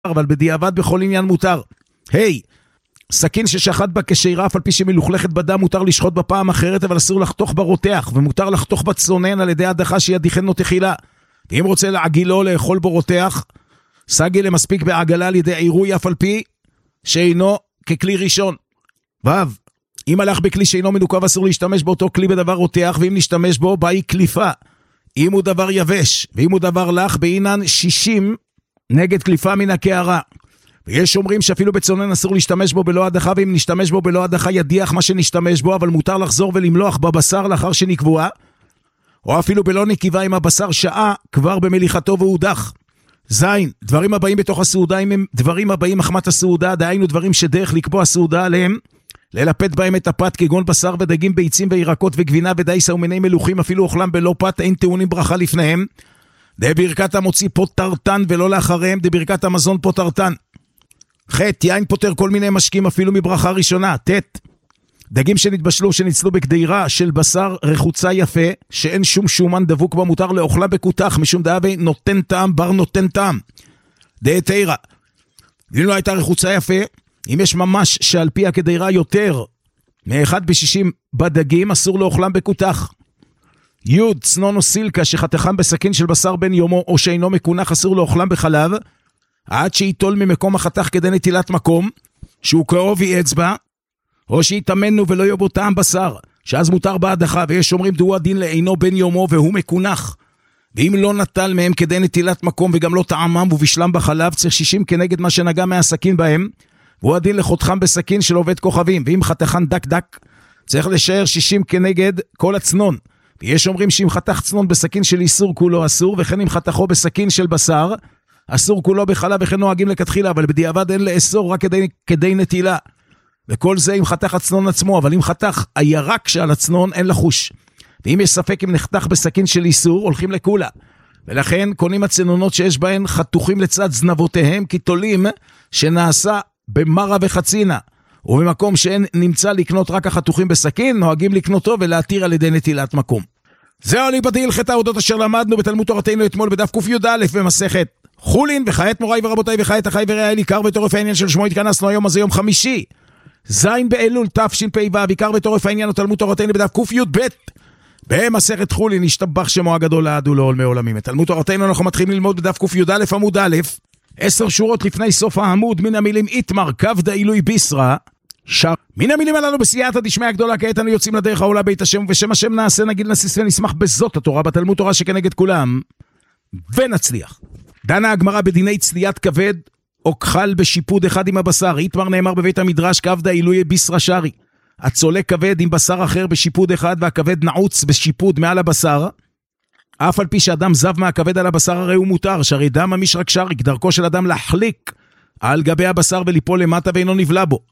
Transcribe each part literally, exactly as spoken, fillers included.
אבל בדיעבד בכל עניין מותר. היי, סכין ששחט בה כשאירה, אף על פי שמלוכלכת בדם, מותר לשחוט בפעם אחרת, אבל אסור לחתוך ברותח, ומותר לחתוך בצונן על ידי הדחה שידיחנו תחילה. ואם רוצה לעגילו לאכול בו רותח, סגי למספיק בעגלה על ידי עירוי, אף על פי שאינו ככלי ראשון. וו, אם הלך בכלי שאינו מנוקב, אסור להשתמש באותו כלי בדבר רותח, ואם נשתמש בו, באי קליפה. אם הוא דבר יבש, ואם הוא דבר לך, בעינן שישים נגד קליפה מן הקערה. ויש אומרים שאפילו בצונן אסור להשתמש בו בלא הדחה, ואם נשתמש בו בלא הדחה ידיח מה שנשתמש בו, אבל מותר לחזור ולמלוח בבשר לאחר שנקבועה, או אפילו בלא נקיבה עם הבשר שעה כבר במליחתו והודח. זין, דברים הבאים בתוך הסעודה, אם הם דברים הבאים מחמת הסעודה, דהיינו דברים שדרך לקבוע הסעודה עליהם, ללפת בהם את הפת, כגון בשר ודגים, ביצים וירקות וגבינה ודייסה ומיני מלוכים, אפילו אוכלם בלא פת, אין טעונים ברכה לפניהם. דברכת המוציא פוטרתן ולא לאחריהם, דברכת המזון פוטרתן. ח' יין פותר כל מיני משקים אפילו מברכה ראשונה. ת' דגים שנתבשלו שניצלו בקדירה של בשר רחוצה יפה, שאין שום שומן דבוק בה, מותר לאוכלה בקותח, משום דאבי נותן טעם, בר נותן טעם. ד' תירה, אם לא הייתה רחוצה יפה, אם יש ממש שעל פי הקדירה יותר מאחד בשישים בדגים, אסור לאוכלם בקותח. י' צנון או סילקה שחתכם בסכין של בשר בן יומו, או שאינו מקונח, אסור לאוכלם בחלב, עד שיטול ממקום החתך כדי נטילת מקום, שהוא כאובי אצבע, או שיתאמנו ולא יבוא טעם בשר, שאז מותר בהדחה, ויש אומרים דו הדין לאינו בן יומו והוא מקונח. ואם לא נטל מהם כדי נטילת מקום וגם לא טעמם ובשלם בחלב, צריך שישים כנגד מה שנגע מהסכין בהם, והוא הדין לחותכם בסכין של עובד כוכבים, ואם חתכן דק דק, צריך לשאר שישים כנגד כל הצנון. ויש אומרים שאם חתך צנון בסכין של איסור כולו אסור, וכן אם חתכו בסכין של בשר, אסור כולו בחלב, וכן נוהגים לכתחילה, אבל בדיעבד אין לאסור רק כדי, כדי נטילה. וכל זה אם חתך הצנון עצמו, אבל אם חתך הירק שעל הצנון אין לחוש. ואם יש ספק אם נחתך בסכין של איסור, הולכים לכולה. ולכן קונים הצנונות שיש בהן חתוכים לצד זנבותיהם, כי תולים שנעשה במרה וחצינה. ובמקום שאין נמצא לקנות רק החתוכים בסכין, נוהגים לקנותו ולהתיר על ידי נטילת מקום. זהו ליבתי הלכתה הודות אשר למדנו בתלמוד תורתנו אתמול בדף ק"א במסכת חולין, וכעת מוריי ורבותיי וכעת אחי ורעי עיקר ותורף העניין של שמו התכנסנו היום, אז יום חמישי זין באלול תשפ"ו, עיקר ותורף העניין הוא תלמוד תורתנו בדף ק"ב במסכת חולין, השתבח שמו הגדול לעד ולעולמי עולמים. את תלמוד תורתנו אנחנו מתחילים ללמוד בדף ק"א עמוד א', עשר שורות לפני סוף העמוד, מן המילים איתמר כבד עילוי ביסרא שר. מן המילים הללו בסייעתא דשמיא הגדולה, כעת אנו יוצאים לדרך העולה בית השם, ובשם השם נעשה נגיד נסיס ונשמח בזאת התורה בתלמוד תורה שכנגד כולם, ונצליח. דנה הגמרא בדיני צליית כבד או כחל בשיפוד אחד עם הבשר. איתמר נאמר בבית המדרש כבד עילוי ביסרא שרי, הצולה כבד עם בשר אחר בשיפוד אחד, והכבד נעוץ בשיפוד מעל הבשר, אף על פי שאדם זב מהכבד על הבשר הרי הוא מותר, שהרי דם המשרק שריק, דרכו של אדם להחליק על גבי הבשר וליפול למטה ואינו נבלע בו.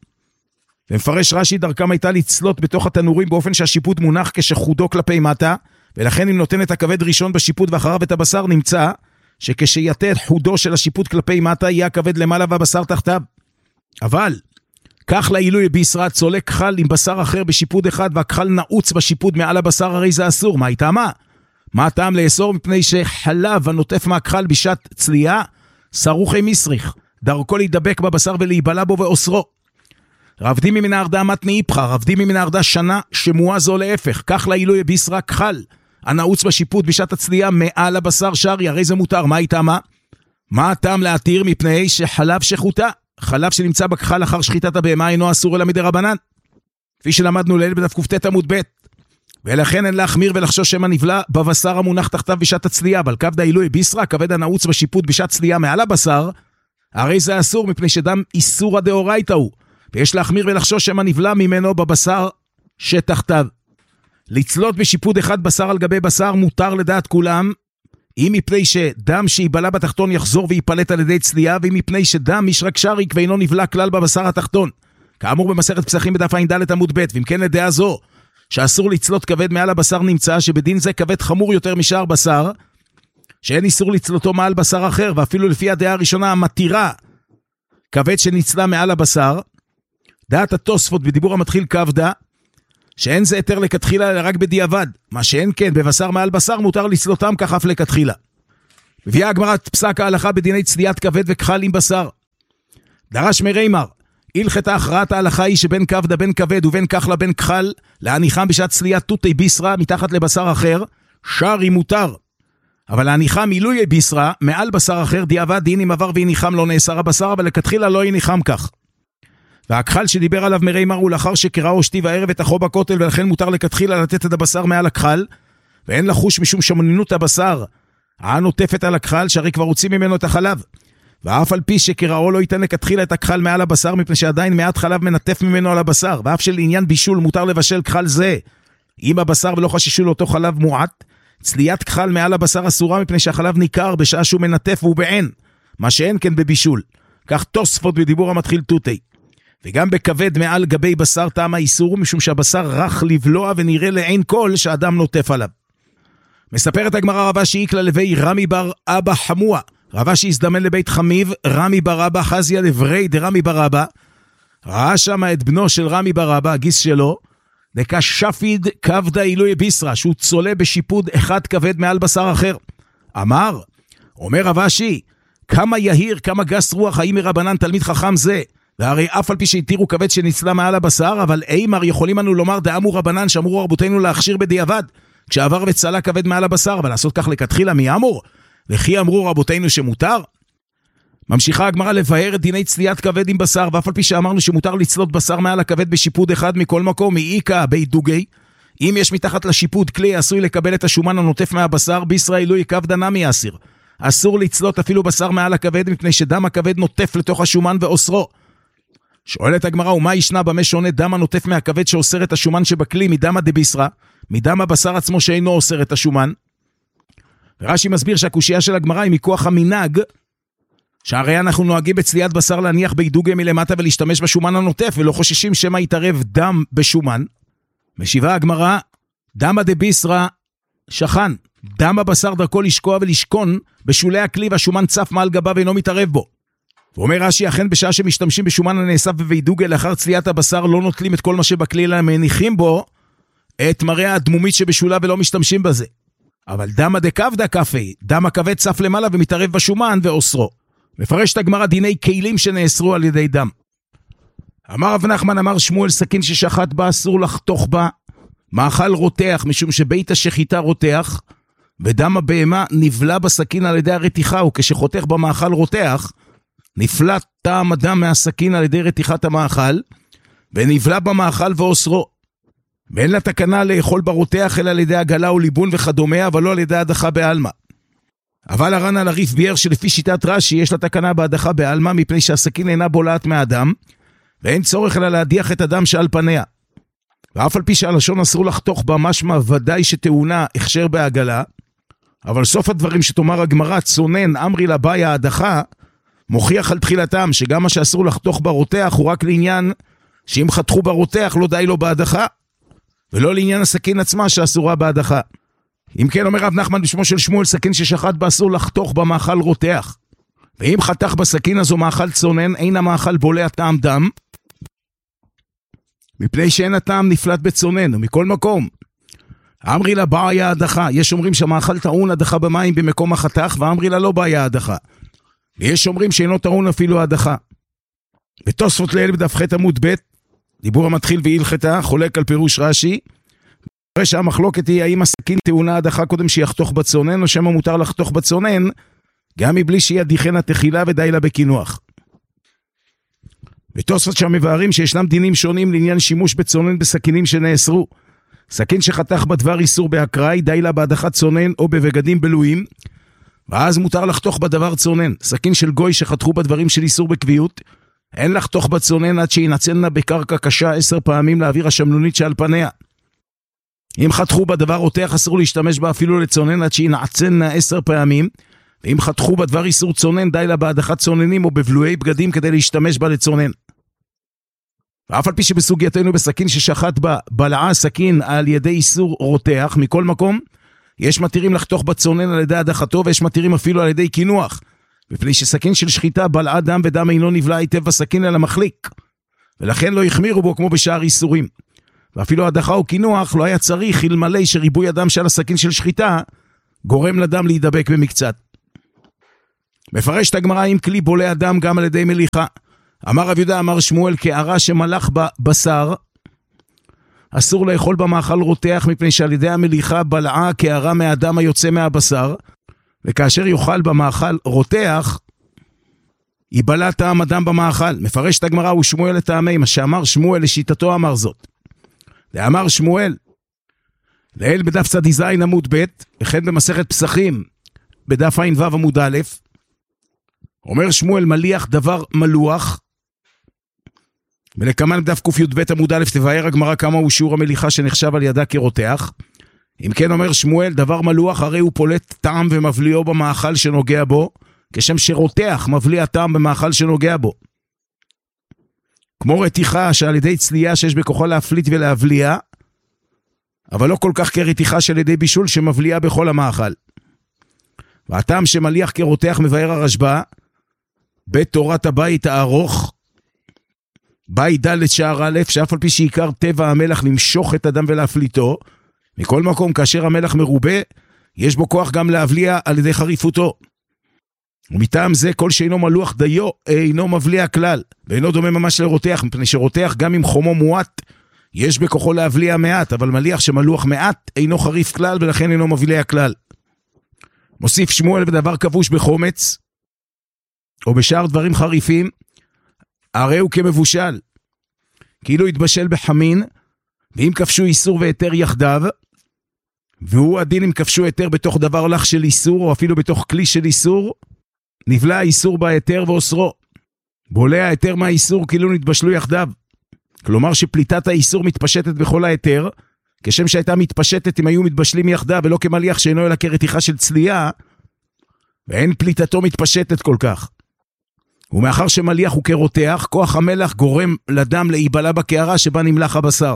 ומפרש רש"י דרכם הייתה לצלות בתוך התנורים באופן שהשיפוד מונח כשחודו כלפי מטה, ולכן אם נותן את הכבד ראשון בשיפוד ואחריו את הבשר, נמצא שכשיתה את חודו של השיפוד כלפי מטה יהיה הכבד למעלה והבשר תחתיו. אבל כך לעילוי ביסרא, צולה כחל עם בשר אחר בשיפוד אחד והכחל נעוץ בשיפוד מעל הבשר, הרי זה אסור. מה הייתה מה? מה הטעם לאסור? מפני שחלב הנוטף מהכחל בשעת צלייה סרוכי מסריך, דרכו להידבק בבשר ולהיבלע בו ואוסרו. רבדים מן הארדה מתני איפכה, רבדים מן הארדה שנה שמועה זו להפך. כך לעילוי ביסרא כחל הנעוץ בשיפוד בשעת הצלייה מעל הבשר שרי, הרי זה מותר. מה הייתה מה? מה הטעם להתיר? מפני שחלב שחוטה, חלב שנמצא בכחל אחר שחיטת הבהמה אינו אסור אלא מדי רבנן, כפי שלמדנו ליל בדף ק"ט עמוד ב'. ולכן אין להחמיר ולחשוש שמא נבלע בבשר המונח תחתיו בשעת הצלייה. אבל כבד עילוי ביסרא, כבד הנעוץ בשיפוד בשעת צלייה מעל הבשר, הרי זה אסור מפני שדם איסורא דאורייתא הוא, ויש להחמיר ולחשוש שמא נבלע ממנו בבשר שתחתיו. לצלות בשיפוד אחד בשר על גבי בשר מותר לדעת כולם, אם מפני שדם שיבלע בתחתון יחזור ויפלט על ידי צלייה, ואם מפני שדם משרק שריק ואינו נבלע כלל בבשר התחתון, כאמור במסכת פסחים בדף ע"ד עמוד ב'. ואם כן לדעה זו שאסור לצלות כבד מעל הבשר, נמצא שבדין זה כבד חמור יותר משאר בשר, שאין איסור לצלותו מעל בשר אחר, ואפילו לפי הדעה הראשונה המתירה כבד שנצלה מעל הבשר. דעת התוספות בדיבור המתחיל כבדה, שאין זה יותר לכתחילה אלא רק בדיעבד, מה שאין כן בבשר מעל בשר מותר לצלותם כך אף לכתחילה. מביאה הגמרא פסק ההלכה בדיני צליית כבד וכחל עם בשר. דרש מרימר, הלכת הכרעת ההלכה היא שבין כבדה בין כבד ובין כחלה בין כחל, להניחם בשעת צליית תותי בישרה מתחת לבשר אחר, שרי מותר. אבל להניחם מילוי בישרה מעל בשר אחר דיעבד דין אם עבר והניחם לא נאסר הבשר, אבל לכתחילה לא הניחם כך. והכחל שדיבר עליו מרימר הוא לאחר שקראו שתי וערב את החו בכותל, ולכן מותר לכתחילה לתת את הבשר מעל הכחל, ואין לחוש משום שמנינות הבשר הנוטפת על הכחל, שהרי כבר הוציא ממנו את החלב. ואף על פי שקראו לא ייתן לכתחילה את הכחל מעל הבשר, מפני שעדיין מעט חלב מנטף ממנו על הבשר, ואף שלעניין בישול מותר לבשל כחל זה עם הבשר ולא חששו לאותו חלב מועט, צליית כחל מעל הבשר אסורה מפני שהחלב ניכר בשעה שהוא מנטף והוא בעין, מה שאין כן בבישול. כך תוספות בדיבור המתחיל תותי. וגם בכבד מעל גבי בשר טעם האיסור, משום שהבשר רך לבלוע ונראה לעין כל שאדם נוטף עליו. מספרת הגמרא רבה שאיקלה לבי רמי בר אבא חמוע, רבה שהזדמן לבית חמיב, רמי בר אבא חזיה לברי דרמי בר אבא, ראה שם את בנו של רמי בר אבא, הגיס שלו, דקה שפיד כבדה אילוי ביסרה, שהוא צולה בשיפוד אחד כבד מעל בשר אחר. אמר, אומר רבשי, כמה יהיר, כמה גס רוח, האם מרבנן תלמיד חכם זה, והרי אף על פי שהתירו כבד שנצלה מעל הבשר, אבל אימר יכולים אנו לומר דאמרו רבנן שאמרו רבותינו להכשיר בדיעבד, כשעבר וצלה כבד מעל הבשר, אבל לעשות כך לכתחילה מי אמור? וכי אמרו רבותינו שמותר? ממשיכה הגמרא לבאר את דיני צליית כבד עם בשר, ואף על פי שאמרנו שמותר לצלות בשר מעל הכבד בשיפוד אחד מכל מקום, מאיקה בית דוגי, אם יש מתחת לשיפוד כלי עשוי לקבל את השומן הנוטף מהבשר, בישראל לא יקב דנה מאסיר. אסור לצלות אפילו בשר מעל הכבד, מפני שדם הכבד נוטף לתוך השומן ואוסרו. שואלת הגמרא, ומה ישנה במה שונה דם הנוטף מהכבד שאוסר את השומן שבכלי מדם הדביסרה, מדם הבשר עצמו שאינו אוסר את השומן? ורש"י מסביר שהקושייה של הגמרא היא מכוח המנהג, שהרי אנחנו נוהגים בצליית בשר להניח בידוגה מלמטה ולהשתמש בשומן הנוטף, ולא חוששים שמא יתערב דם בשומן. משיבה הגמרא, דם הדביסרה שכן, דם הבשר דרכו לשקוע ולשכון בשולי הכלי, והשומן צף מעל גבה ואינו מתערב בו. ואומר רש"י, אכן בשעה שמשתמשים בשומן הנאסף בבידוגה לאחר צליית הבשר, לא נוטלים את כל מה שבכלי, אלא מניחים בו את מראה הדמומית שבשולה ולא משתמשים בזה. אבל דם הדקבדה קפי, דם הכבד צף למעלה ומתערב בשומן ואוסרו. מפרש את הגמרא דיני כלים שנאסרו על ידי דם. אמר רב נחמן, אמר שמואל, סכין ששחט בה אסור לחתוך בה מאכל רותח, משום שבית השחיטה רותח, ודם הבהמה נבלע בסכין על ידי הרתיחה, וכשחותך במאכל רותח, נפלט טעם הדם מהסכין על ידי רתיחת המאכל, ונבלע במאכל ואוסרו. ואין לה תקנה לאכול ברותח אלא על ידי הגלה או ליבון וכדומה, אבל לא על ידי הדחה באלמה. אבל הר"ן על הריף ביאר שלפי שיטת רש"י יש לה תקנה בהדחה באלמה, מפני שהסכין אינה בולעת מהדם, ואין צורך אלא להדיח את הדם שעל פניה. ואף על פי שהלשון אסור לחתוך בה, משמע ודאי שטעונה הכשר בעגלה, אבל סוף הדברים שתאמר הגמרא, צונן אמרי לבאיה הדחה, מוכיח על תחילתם שגם מה שאסור לחתוך ברותח הוא רק לעניין שאם חתכו ברותח לא די לו בהדחה, ולא לעניין הסכין עצמה שאסורה בהדחה. אם כן אומר רב נחמן בשמו של שמואל, סכין ששחט בה אסור לחתוך במאכל רותח, ואם חתך בסכין הזו מאכל צונן, אין המאכל בולע טעם דם, מפני שאין הטעם נפלט בצונן. ומכל מקום אמרי לה בעיה הדחה, יש אומרים שהמאכל טעון הדחה במים במקום החתך, ואמרי לה לא בעיה הדחה, ויש אומרים שאינו טעון אפילו הדחה. ותוספות ליל בדף ח' עמוד ב', דיבור המתחיל והלכתה, חולק על פירוש רש"י, אחרי שהמחלוקת היא האם הסכין טעונה הדחה קודם שיחתוך בצונן, או שמה מותר לחתוך בצונן גם מבלי שיהיה דיחן התחילה ודי לה בכינוח. ותוספות שם מבארים שישנם דינים שונים לעניין שימוש בצונן בסכינים שנאסרו. סכין שחתך בדבר איסור בהקראי, די לה בהדחת צונן או בבגדים בלויים, ואז מותר לחתוך בדבר צונן. סכין של גוי שחתכו בדברים של איסור בקביעות, אין לחתוך בצונן עד שינצלנה בקרקע קשה עשר פעמים לאוויר השמנונית שעל פניה. אם חתכו בדבר רותח אסור להשתמש בה אפילו לצונן עד שינעצלנה עשר פעמים, ואם חתכו בדבר איסור צונן די לה בהדחת צוננים או בבלועי בגדים כדי להשתמש בה לצונן. ואף על פי שבסוגייתנו בסכין ששחט בה בלעה סכין על ידי איסור רותח, מכל מקום יש מתירים לחתוך בצונן על ידי הדחתו, ויש מתירים אפילו על ידי כינוח, מפני שסכין של שחיטה בלעה דם ודם אינו נבלע היטב בסכין אלא מחליק, ולכן לא החמירו בו כמו בשאר איסורים. ואפילו הדחה או כינוח לא היה צריך אלמלא שריבוי הדם של הסכין של שחיטה גורם לדם להידבק במקצת. מפרש את הגמרא, אם כלי בולע דם גם על ידי מליחה, אמר רב יהודה, אמר שמואל, קערה שמלח בבשר, אסור לאכול במאכל רותח, מפני שעל ידי המליחה בלעה קערה מהדם היוצא מהבשר, וכאשר יאכל במאכל רותח, יבלע טעם אדם במאכל. מפרש את הגמרא, הוא שמואל לטעמי, מה שאמר שמואל לשיטתו אמר זאת. ואמר שמואל, לאל בדף צדי זין עמוד ב', וכן במסכת פסחים, בדף עין ו' עמוד א', אומר שמואל, מליח דבר מלוח, ולכמן בדף ק"ב עמוד א', תבאר הגמרא כמה הוא שיעור המליחה שנחשב על ידה כרותח. אם כן אומר שמואל, דבר מלוח הרי הוא פולט טעם ומבליעו במאכל שנוגע בו, כשם שרותח מבליע טעם במאכל שנוגע בו. כמו רתיחה שעל ידי צלייה שיש בכוחה להפליט ולהבליע, אבל לא כל כך כרתיחה שעל ידי בישול שמבליע בכל המאכל. והטעם שמליח כרותח מבאר הרשב"א, בתורת הבית הארוך, בית ד' שער א', שאף על פי שעיקר טבע המלח למשוך את הדם ולהפליטו, מכל מקום כאשר המלח מרובה, יש בו כוח גם להבליע על ידי חריפותו. ומטעם זה כל שאינו מלוח דיו אינו מבליע כלל, ואינו דומה ממש לרותח, מפני שרותח גם עם חומו מועט, יש בכוחו להבליע מעט, אבל מליח שמלוח מעט אינו חריף כלל, ולכן אינו מבליע כלל. מוסיף שמואל, ודבר כבוש בחומץ, או בשאר דברים חריפים, הרי הוא כמבושל, כאילו התבשל בחמין, ואם כבשו איסור והיתר יחדיו, והוא הדין אם כבשו היתר בתוך דבר לך של איסור, או אפילו בתוך כלי של איסור, נבלע האיסור בהיתר ואוסרו. בולע היתר מהאיסור כאילו נתבשלו יחדיו. כלומר שפליטת האיסור מתפשטת בכל היתר, כשם שהייתה מתפשטת אם היו מתבשלים יחדיו, ולא כמליח שאינו אלא כרתיחה של צלייה, ואין פליטתו מתפשטת כל כך. ומאחר שמליח הוא כרותח, כוח המלח גורם לדם להיבלע בקערה שבה נמלח הבשר.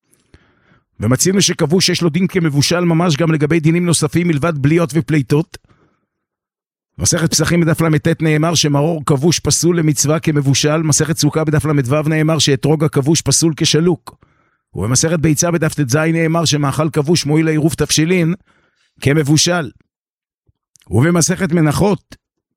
ומצינו שקבעו שיש לו דין כמבושל ממש גם לגבי דינים נוספים מלבד בליות ופליטות. מסכת פסחים בדף למ"ט נאמר שמרור כבוש פסול למצווה כמבושל, מסכת סוכה בדף למ"ו נאמר שאתרוג הכבוש פסול כשלוק, ובמסכת ביצה בדף ט"ז נאמר שמאכל כבוש מועיל לעירוב תבשילין כמבושל, ובמסכת מנחות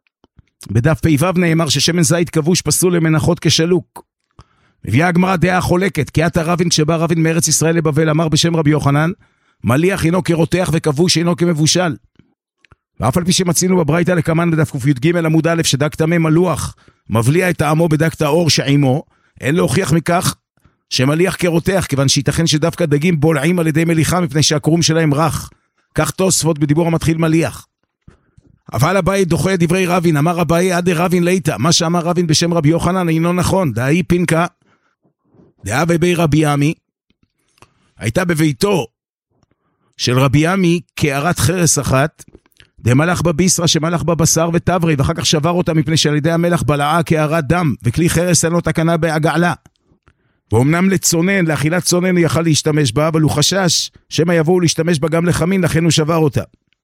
בדף פ"ו נאמר ששמן זית כבוש פסול למנחות כשלוק. מביאה הגמרא דעה חולקת, כי עתה רבין כשבא רבין מארץ ישראל לבבל אמר בשם רבי יוחנן, מליח אינו כרותח וכבוש אינו כמבושל. ואף על פי שמצינו בברייתא לקמן בדף ק"ג עמוד א' שדג טמא מלוח מבליע את טעמו בדג טהור שעימו, אין להוכיח מכך שמליח כרותח, כיוון שייתכן שדווקא דגים בולעים על ידי מליחה מפני שהקרום שלהם רך. כך תוספות בדיבור המתחיל מליח. אבל אביי דוחה את דברי רבין, אמר אביי עד רבין ליטא, מה שאמר רבין בשם רבי יוחנן אינו נכון, דאי פינקה, דאבי בי רבי עמי, הייתה בביתו של רבי עמי קערת חרס אחת, דמלח בביסרה שמלח בבשר וטברי, ואחר כך שבר אותה מפני שעל ידי המלח בלעה קערת דם, וכלי חרס אין לו תקנה בהגעלה. ואומנם לצונן, לאכילת צונן הוא יכל להשתמש בה, אבל הוא חשש שמא יבואו להשתמש בה גם לחמין, לכן הוא שבר אותה.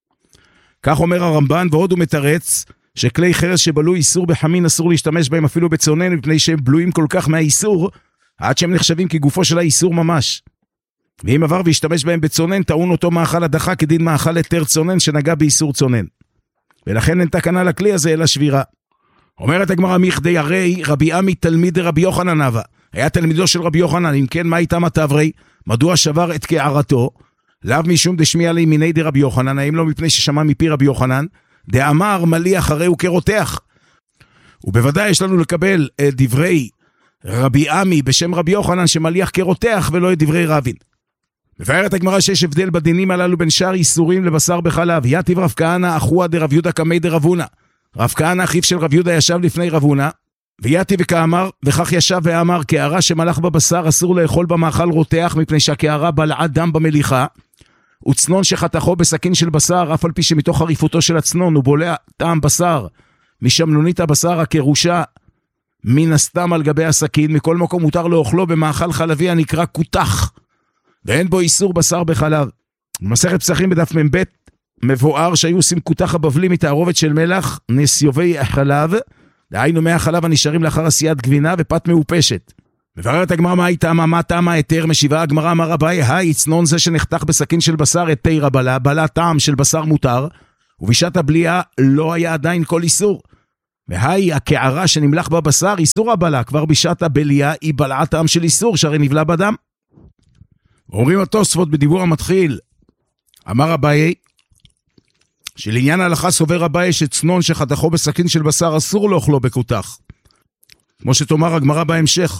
כך אומר הרמב"ן, ועוד הוא מתרץ שכלי חרס שבלו איסור בחמין אסור להשתמש בהם אפילו בצונן, מפני שהם בלויים כל כך מהאיסור, עד שהם נחשבים כגופו של האיסור ממש. ואם עבר והשתמש בהם בצונן, טעון אותו מאכל הדחה כדין מאכל היתר צונן שנגע באיסור צונן. ולכן אין תקנה לכלי הזה אלא שבירה. אומרת הגמרא מכדי הרי רבי עמי תלמיד רבי יוחנן אבא. היה תלמידו של רבי יוחנן, אם כן מה איתם התברי? מדוע שבר את קערתו? לאו משום דשמיע לימיני דרבי יוחנן, האם לא מפני ששמע מפי רבי יוחנן? דאמר מליח הרי הוא כרותח. ובוודאי יש לנו לקבל את דברי רבי עמי בשם רבי יוחנן שמליח כרותח ולא את דברי רבין. מבארת הגמרא שיש הבדל בדינים הללו בין שאר איסורים לבשר בחלב. יתיב רב כהנא אחוה דרב יהודה קמי דרב הונא. רב כהנא אחיו של רב יהודה ישב לפני רב הונא, ויתיב וכאמר, וכך ישב ואמר, קערה שמלח בבשר אסור לאכול במאכל רותח, מפני שהקערה בלעה דם במליחה, וצנון שחתכו בסכין של בשר, אף על פי שמתוך חריפותו של הצנון הוא בולע טעם בשר, משמנונית הבשר הקירושה, מן הסתם על גבי הסכין, מכל מקום מותר לאוכלו במאכל חלבי הנקרא כותח, ואין בו איסור בשר בחלב. במסכת פסחים בדף מ"ב מבואר שהיו עושים כותח הבבלי מתערובת של מלח, נסיובי החלב, דהיינו מי החלב הנשארים לאחר עשיית גבינה ופת מעופשת. מבררת הגמרא מה הייתה, מה טעם ההיתר? משיבה הגמרא אמר אביי, היי, צנון זה שנחתך בסכין של בשר את תירא בלה, בלה טעם של בשר מותר, ובשעת הבליעה לא היה עדיין כל איסור. והי הקערה שנמלח בבשר, איסור הבלה, כבר בשעת הבליה היא בלעה טעם של איסור, שהרי נבלה בדם. אומרים התוספות בדיבור המתחיל, אמר אביי, שלעניין ההלכה סובר אביי שצנון שחתכו בסכין של בשר אסור לאוכלו בכותח. כמו שתאמר הגמרא בהמשך.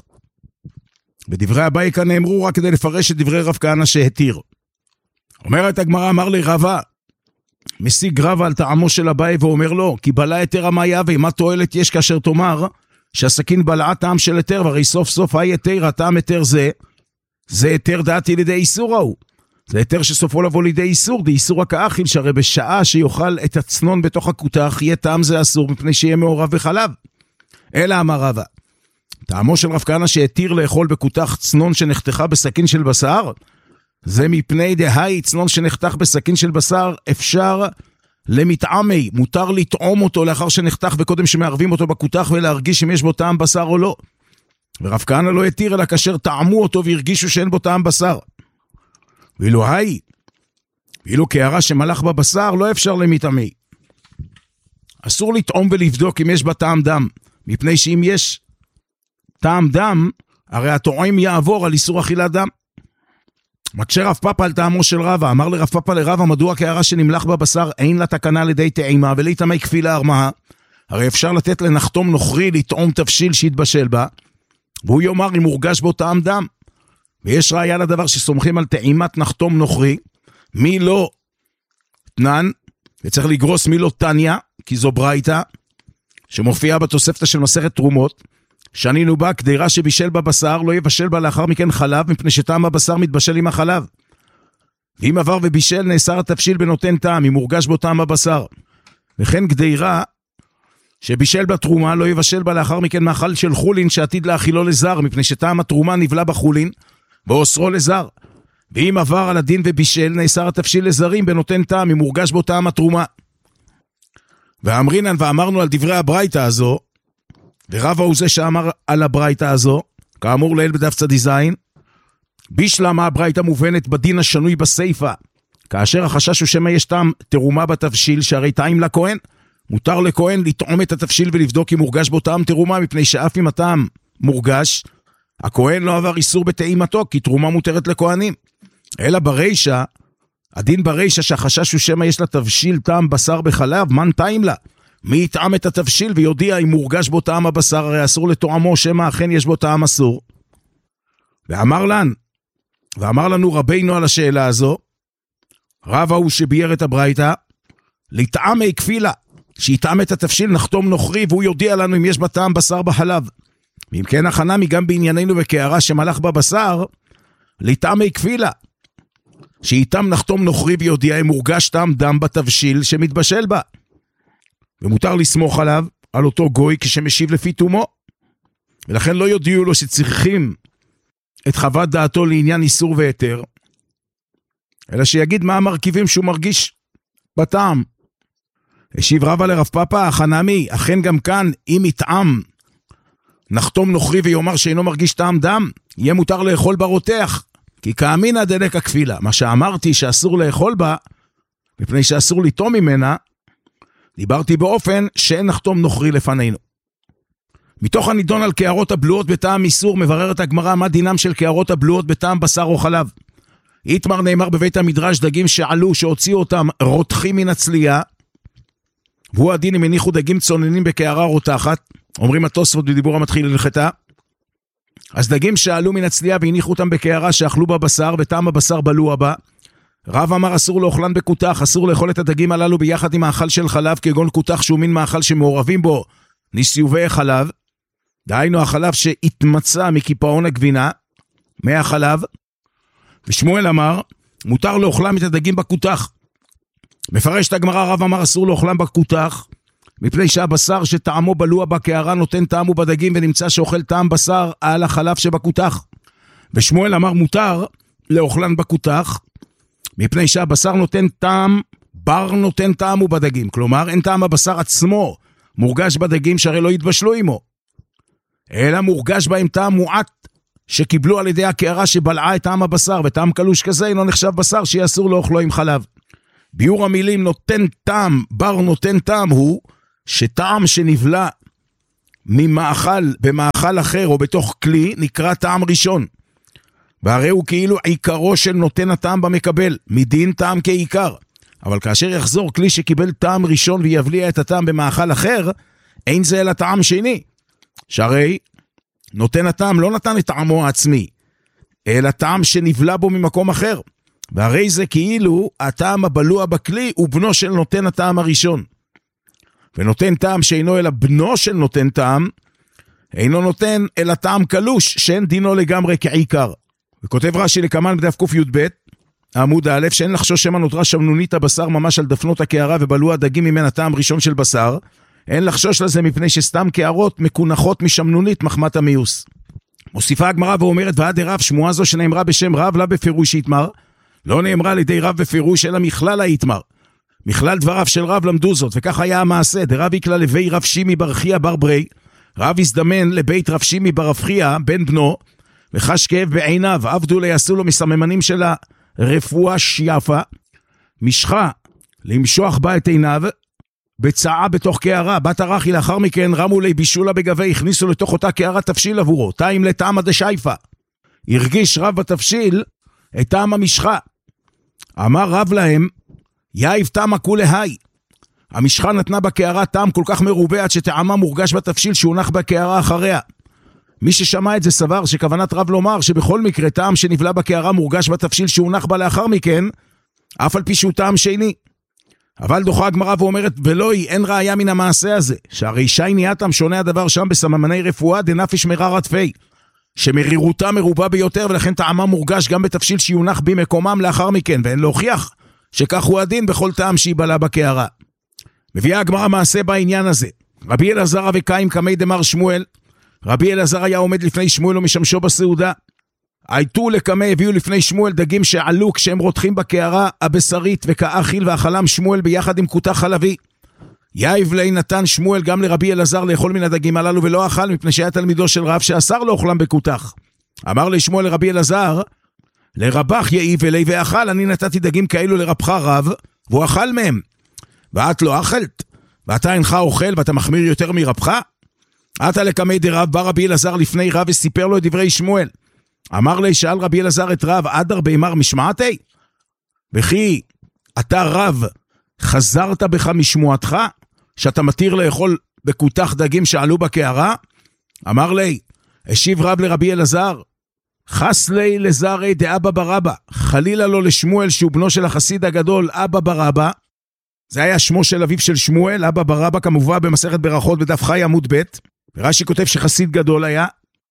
בדברי אביי כאן נאמרו רק כדי לפרש את דברי רב כהנא שהתיר. אומרת הגמרא, אמר לי רבא, משיג רבא על טעמו של אביי ואומר לו, כי בלע היתר המיה ומה תועלת יש כאשר תאמר שהסכין בלעה טעם של היתר, והרי סוף סוף היי היתר, הטעם היתר זה, זה היתר דעתי לידי איסור ההוא. זה היתר שסופו לבוא לידי איסור, די איסור הכאכיל, שהרי בשעה שיאכל את הצנון בתוך הכותח, יהיה טעם זה אסור, מפני שיהיה מעורב בחלב. אלא אמר רבא, טעמו של רב כהנא שהתיר לאכול בכותח צנון שנחתכה בסכין של בשר, זה מפני דהי צנון שנחתך בסכין של בשר, אפשר למטעמי, מותר לטעום אותו לאחר שנחתך וקודם שמערבים אותו בכותח ולהרגיש אם יש בו טעם בשר או לא. ורב כהנא לא התיר אלא כאשר טעמו אותו והרגישו שאין בו טעם בשר. ואילו היי, ואילו קערה שמלח בבשר לא אפשר למטעמי. אסור לטעום ולבדוק אם יש בה טעם דם, מפני שאם יש טעם דם, הרי הטועם יעבור על איסור אכילת דם. מקשה רב פאפה על טעמו של רבא, אמר לרב פאפה לרבא, מדוע קערה שנמלח בבשר אין לה תקנה לידי טעימה ולהיטמא כפילה ארמאה? הרי אפשר לתת לנחתום נוכרי לטעום תבשיל שהתבשל בה, והוא יאמר אם הורגש בו טעם דם. ויש ראיה לדבר שסומכים על טעימת נחתום נוכרי, מי לא תנן, וצריך לגרוס מי לא תניה, כי זו ברייתא, שמופיעה בתוספתא של מסכת תרומות, שנינו בה, קדירה שבישל בבשר, לא יבשל בה לאחר מכן חלב, מפני שטעם הבשר מתבשל עם החלב. ואם עבר ובישל, נאסר התבשיל בנותן טעם, אם הורגש בו טעם הבשר. וכן קדירה, שבישל בתרומה, לא יבשל בה לאחר מכן מאכל של חולין, שעתיד להאכילו לזר, מפני שטעם התרומה נבלה בחולין, ואוסרו לזר. ואם עבר על הדין ובישל, נאסר התבשיל לזרים, בנותן טעם, אם הורגש בו טעם התרומה. ואמרינן, ואמרנו על דברי הברייתא הזו, ורבא הוא זה שאמר על הברייתא הזו, כאמור לעיל בדף צדי זין, בשלמה הברייתא מובנת בדין השנוי בסייפה, כאשר החשש הוא שמה יש טעם תרומה בתבשיל, שהרי טעים לכהן, מותר לכהן לטעום את התבשיל ולבדוק אם מורגש בו טעם תרומה, מפני שאף אם הטעם מורגש, הכהן לא עבר איסור בטעימתו, כי תרומה מותרת לכהנים. אלא ברישה, הדין ברישה שהחשש הוא שמה יש לה תבשיל טעם בשר בחלב, מן טעים לה? מי יטעם את התבשיל ויודיע אם מורגש בו טעם הבשר, הרי אסור לתועמו שמה אכן יש בו טעם אסור. ואמר לן, ואמר לנו רבינו על השאלה הזו, רבא הוא שבייר את הברייתא, לטעמי כפילה, שיטעם את התבשיל נחתום נוכרי, והוא יודיע לנו אם יש בה טעם בשר בחלב. ואם כן החנמי גם בענייננו וקערה שמלח בבשר, לטעמי כפילה, שיטעם נחתום נוכרי ויודיע אם מורגש טעם דם בתבשיל שמתבשל בה. ומותר לסמוך עליו, על אותו גוי כשמשיב לפי תומו. ולכן לא יודיעו לו שצריכים את חוות דעתו לעניין איסור והיתר, אלא שיגיד מה המרכיבים שהוא מרגיש בטעם. השיב רבא לרב פאפה, החנמי, אכן גם כאן, אם יטעם נחתום נוכרי ויאמר שאינו מרגיש טעם דם, יהיה מותר לאכול ברותח, כי כאמינא דלקא כפילה. מה שאמרתי שאסור לאכול בה, מפני שאסור לטום ממנה, דיברתי באופן שאין נחתום נוכרי לפנינו. מתוך הנידון על קערות הבלועות בטעם איסור, מבררת הגמרא מה דינם של קערות הבלועות בטעם בשר או חלב. איתמר נאמר בבית המדרש, דגים שעלו, שהוציאו אותם רותחים מן הצלייה, והוא הדין אם הניחו דגים צוננים בקערה רותחת, אומרים התוספות בדיבור המתחיל הלכתה, אז דגים שעלו מן הצלייה והניחו אותם בקערה שאכלו בה בשר, וטעם הבשר בלוע בה, רב אמר אסור לאוכלן בכותח, אסור לאכול את הדגים הללו ביחד עם מאכל של חלב, כגון כותח שהוא מין מאכל שמעורבים בו ניסיובי חלב, דהיינו החלב שהתמצא מקיפאון הגבינה, מהחלב. ושמואל אמר, מותר לאוכלם את הדגים בכותח. מפרש את הגמרא, רב אמר אסור לאוכלם בכותח, מפני שהבשר שטעמו בלוע בקערה נותן טעם ובדגים, ונמצא שאוכל טעם בשר על החלב שבכותח. ושמואל אמר מותר לאוכלן בכותח, מפני שהבשר נותן טעם, בר נותן טעם ובדגים. כלומר, אין טעם הבשר עצמו מורגש בדגים שהרי לא יתבשלו עמו, אלא מורגש בהם טעם מועט שקיבלו על ידי הקערה שבלעה את טעם הבשר, וטעם קלוש כזה אינו נחשב בשר שיהיה אסור לאוכלו עם חלב. ביור המילים נותן טעם, בר נותן טעם הוא, שטעם שנבלע ממאכל במאכל אחר או בתוך כלי נקרא טעם ראשון. והרי הוא כאילו עיקרו של נותן הטעם במקבל, מדין טעם כעיקר. אבל כאשר יחזור כלי שקיבל טעם ראשון ויבליע את הטעם במאכל אחר, אין זה אלא טעם שני. שהרי נותן הטעם לא נתן את טעמו העצמי, אלא טעם שנבלע בו ממקום אחר. והרי זה כאילו הטעם הבלוע בכלי הוא בנו של נותן הטעם הראשון. ונותן טעם שאינו אלא בנו של נותן טעם, אינו נותן אלא טעם קלוש, שאין דינו לגמרי כעיקר. וכותב רש"י לקמן בדף ק"ב, עמוד א', שאין לחשוש שמא נותרה שמנונית הבשר ממש על דפנות הקערה ובלוע הדגים ממנה טעם ראשון של בשר, אין לחשוש לזה מפני שסתם קערות מקונחות משמנונית מחמת המיוס. מוסיפה הגמרא ואומרת, ועד רב, שמועה זו שנאמרה בשם רב, לה בפירוש יתמר, לא נאמרה על ידי רב בפירוש, אלא מכלל היתמר. מכלל דבריו של רב למדו זאת, וכך היה המעשה. דרב יקלה לבי רב שימי בר חייא בר ברי, רב הזדמן לבית רב שימי בר רב חייא בן בנו, וחש כאב בעיניו, עבדו ליעשו לו מסממנים של הרפואה שיפה, משחה למשוח בה את עיניו, בצעה בתוך קערה, בת הרחי לאחר מכן רמו לי בישולה בגבי, הכניסו לתוך אותה קערה תפשיל עבורו, טעים לטעם הדשייפה. הרגיש רב בתפשיל את טעם המשחה. אמר רב להם, יאיב טעם כולי היי. המשחה נתנה בקערה טעם כל כך מרובה עד שטעמה מורגש בתפשיל שהונח בקערה אחריה. מי ששמע את זה סבר שכוונת רב לומר שבכל מקרה טעם שנבלע בקערה מורגש בתפשיל שהונח בה לאחר מכן, אף על פי שהוא טעם שני. אבל דוחה הגמרא ואומרת, ולא, אין ראיה מן המעשה הזה, שהרי שי ניאתם שונה הדבר שם בסממני רפואה דנפיש מרר עטפי, שמרירותה מרובה ביותר ולכן טעמה מורגש גם בתפשיל שיונח במקומם לאחר מכן, ואין להוכיח שכך הוא הדין בכל טעם שיבלע בקערה. מביאה הגמרא מעשה בעניין הזה. רבי אלעזר וקיים קמי דמר שמואל, רבי אלעזר היה עומד לפני שמואל ומשמשו בסעודה. הייתו לקמי הביאו לפני שמואל דגים שעלו כשהם רותחים בקערה הבשרית, וכאכיל ואכלם שמואל ביחד עם כותח חלבי. יאיב לי נתן שמואל גם לרבי אלעזר לאכול מן הדגים הללו ולא אכל, מפני שהיה תלמידו של רב שאסר לאוכלם בכותח. אמר לי שמואל לרבי אלעזר, לרבך יאיב אלי ואכל, אני נתתי דגים כאלו לרבך רב, והוא אכל מהם. ואת לא אכלת, ואתה אינך אוכל ואתה מחמיר יותר מרבך? אתה לקמי דרב, בא רבי אלעזר לפני רב וסיפר לו את דברי שמואל. אמר לי, שאל רבי אלעזר את רב, עד הרבה אמר משמעתי? וכי אתה רב, חזרת בך משמועתך, שאתה מתיר לאכול בכותח דגים שעלו בקערה? אמר לי, השיב רב לרבי אלעזר, חס לי לזרי דאבא ברבא, חלילה לו לשמואל שהוא בנו של החסיד הגדול אבא ברבא, זה היה שמו של אביו של שמואל, אבא ברבא, כמובן במסכת ברכות בדף חי עמוד ב', ורש"י כותב שחסיד גדול היה,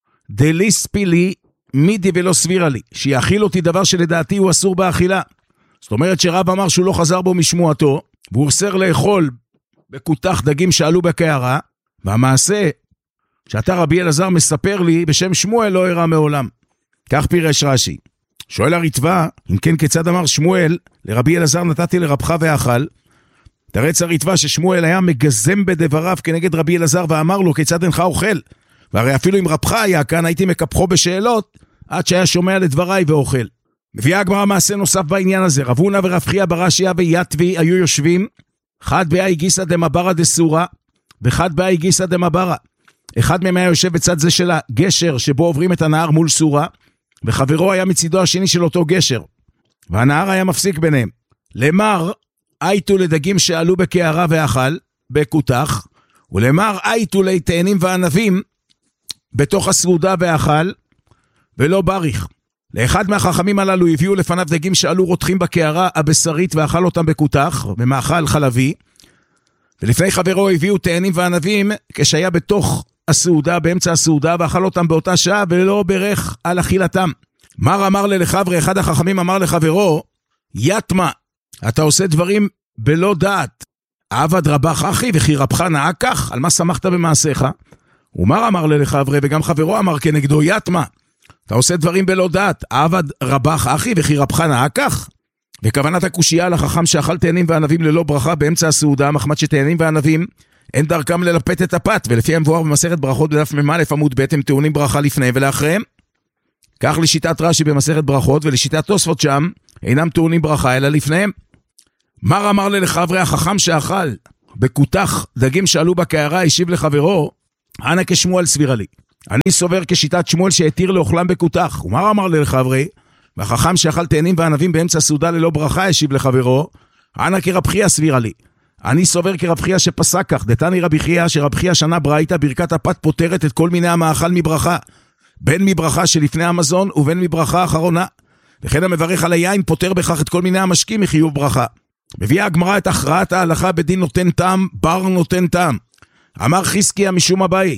דליספי לי מידי ולא סבירה לי, שיאכיל אותי דבר שלדעתי הוא אסור באכילה. זאת אומרת שרב אמר שהוא לא חזר בו משמועתו, והוא אוסר לאכול בכותח דגים שעלו בקערה, והמעשה שאתה רבי אלעזר מספר לי בשם שמואל לא הראה מעולם. כך פירש רש"י. שואל הרטב"א, אם כן כיצד אמר שמואל, לרבי אלעזר נתתי לרבך ואכל, תרץ הרטב"א ששמואל היה מגזם בדבריו כנגד רבי אלעזר ואמר לו כיצד אינך אוכל, והרי אפילו אם רבך היה כאן הייתי מקפחו בשאלות עד שהיה שומע לדבריי ואוכל. מביאה הגמרא מעשה נוסף בעניין הזה. רב הונא ורב חייא בר אשיא ויתבי היו יושבים, אחד באי גיסא דמברה דסורה, ואחד באי גיסא דמברה. אחד מהם היה יושב בצד זה של הגשר שבו עוברים את הנהר מול סורה, וחברו היה מצידו השני של אותו גשר, והנהר היה מפסיק ביניהם. למר הייתו לדגים שעלו בקערה ואכל בכותח, ולמר הייתו לתאנים וענבים בתוך הסעודה ואכל ולא בריך. לאחד מהחכמים הללו הביאו לפניו דגים שעלו רותחים בקערה הבשרית ואכל אותם בכותח במאכל חלבי, ולפני חברו הביאו תאנים וענבים כשהיה בתוך הסעודה, באמצע הסעודה, ואכל אותם באותה שעה ולא ברך על אכילתם. מר אמר לחבר, אחד החכמים אמר לחברו, יתמה, אתה עושה דברים בלא דעת, עבד רבך אחי וכי רבך נהג כך, על מה שמחת במעשיך? ומר אמר לחבר, וגם חברו אמר כנגדו, יתמה, אתה עושה דברים בלא דעת, עבד רבך אחי וכי רבך נהג כך? וכוונת הקושייה על החכם שאכל תאנים וענבים ללא ברכה באמצע הסעודה, מחמת שתאנים וענבים אין דרכם ללפת את הפת, ולפי המבואר במסכת ברכות בדף מ"א עמוד ב' הם טעונים ברכה לפני ולאחריהם. כך לשיטת רש"י במסכת ברכות, ולשיטת תוספות שם אינם טעונים ברכה אלא לפניהם. מר אמר לחברי, החכם שאכל בכותח דגים שעלו בקערה, השיב לחברו, אנא כשמואל סבירה לי. אני סובר כשיטת שמואל שהתיר לאוכלם בכותח. ומר אמר לי לחברי, והחכם שאכל תאנים וענבים באמצע סעודה ללא ברכה, השיב לחברו, אנא כרב חייא סבירה לי. אני סובר כרב חייא שפסק כך, דתני רבי חייא שרב חייא שנה ברייתא, ברכת הפת פותרת את כל מיני המאכל מברכה, בין מברכה שלפני המזון ובין מברכה אחרונה. וכן המברך על היין פותר בכך את כל מיני המשקים מחיוב ברכה. מביאה הגמרא את הכרעת ההלכה בדין נותן טעם, בר נותן טעם. אמר חזקיה משום אביי,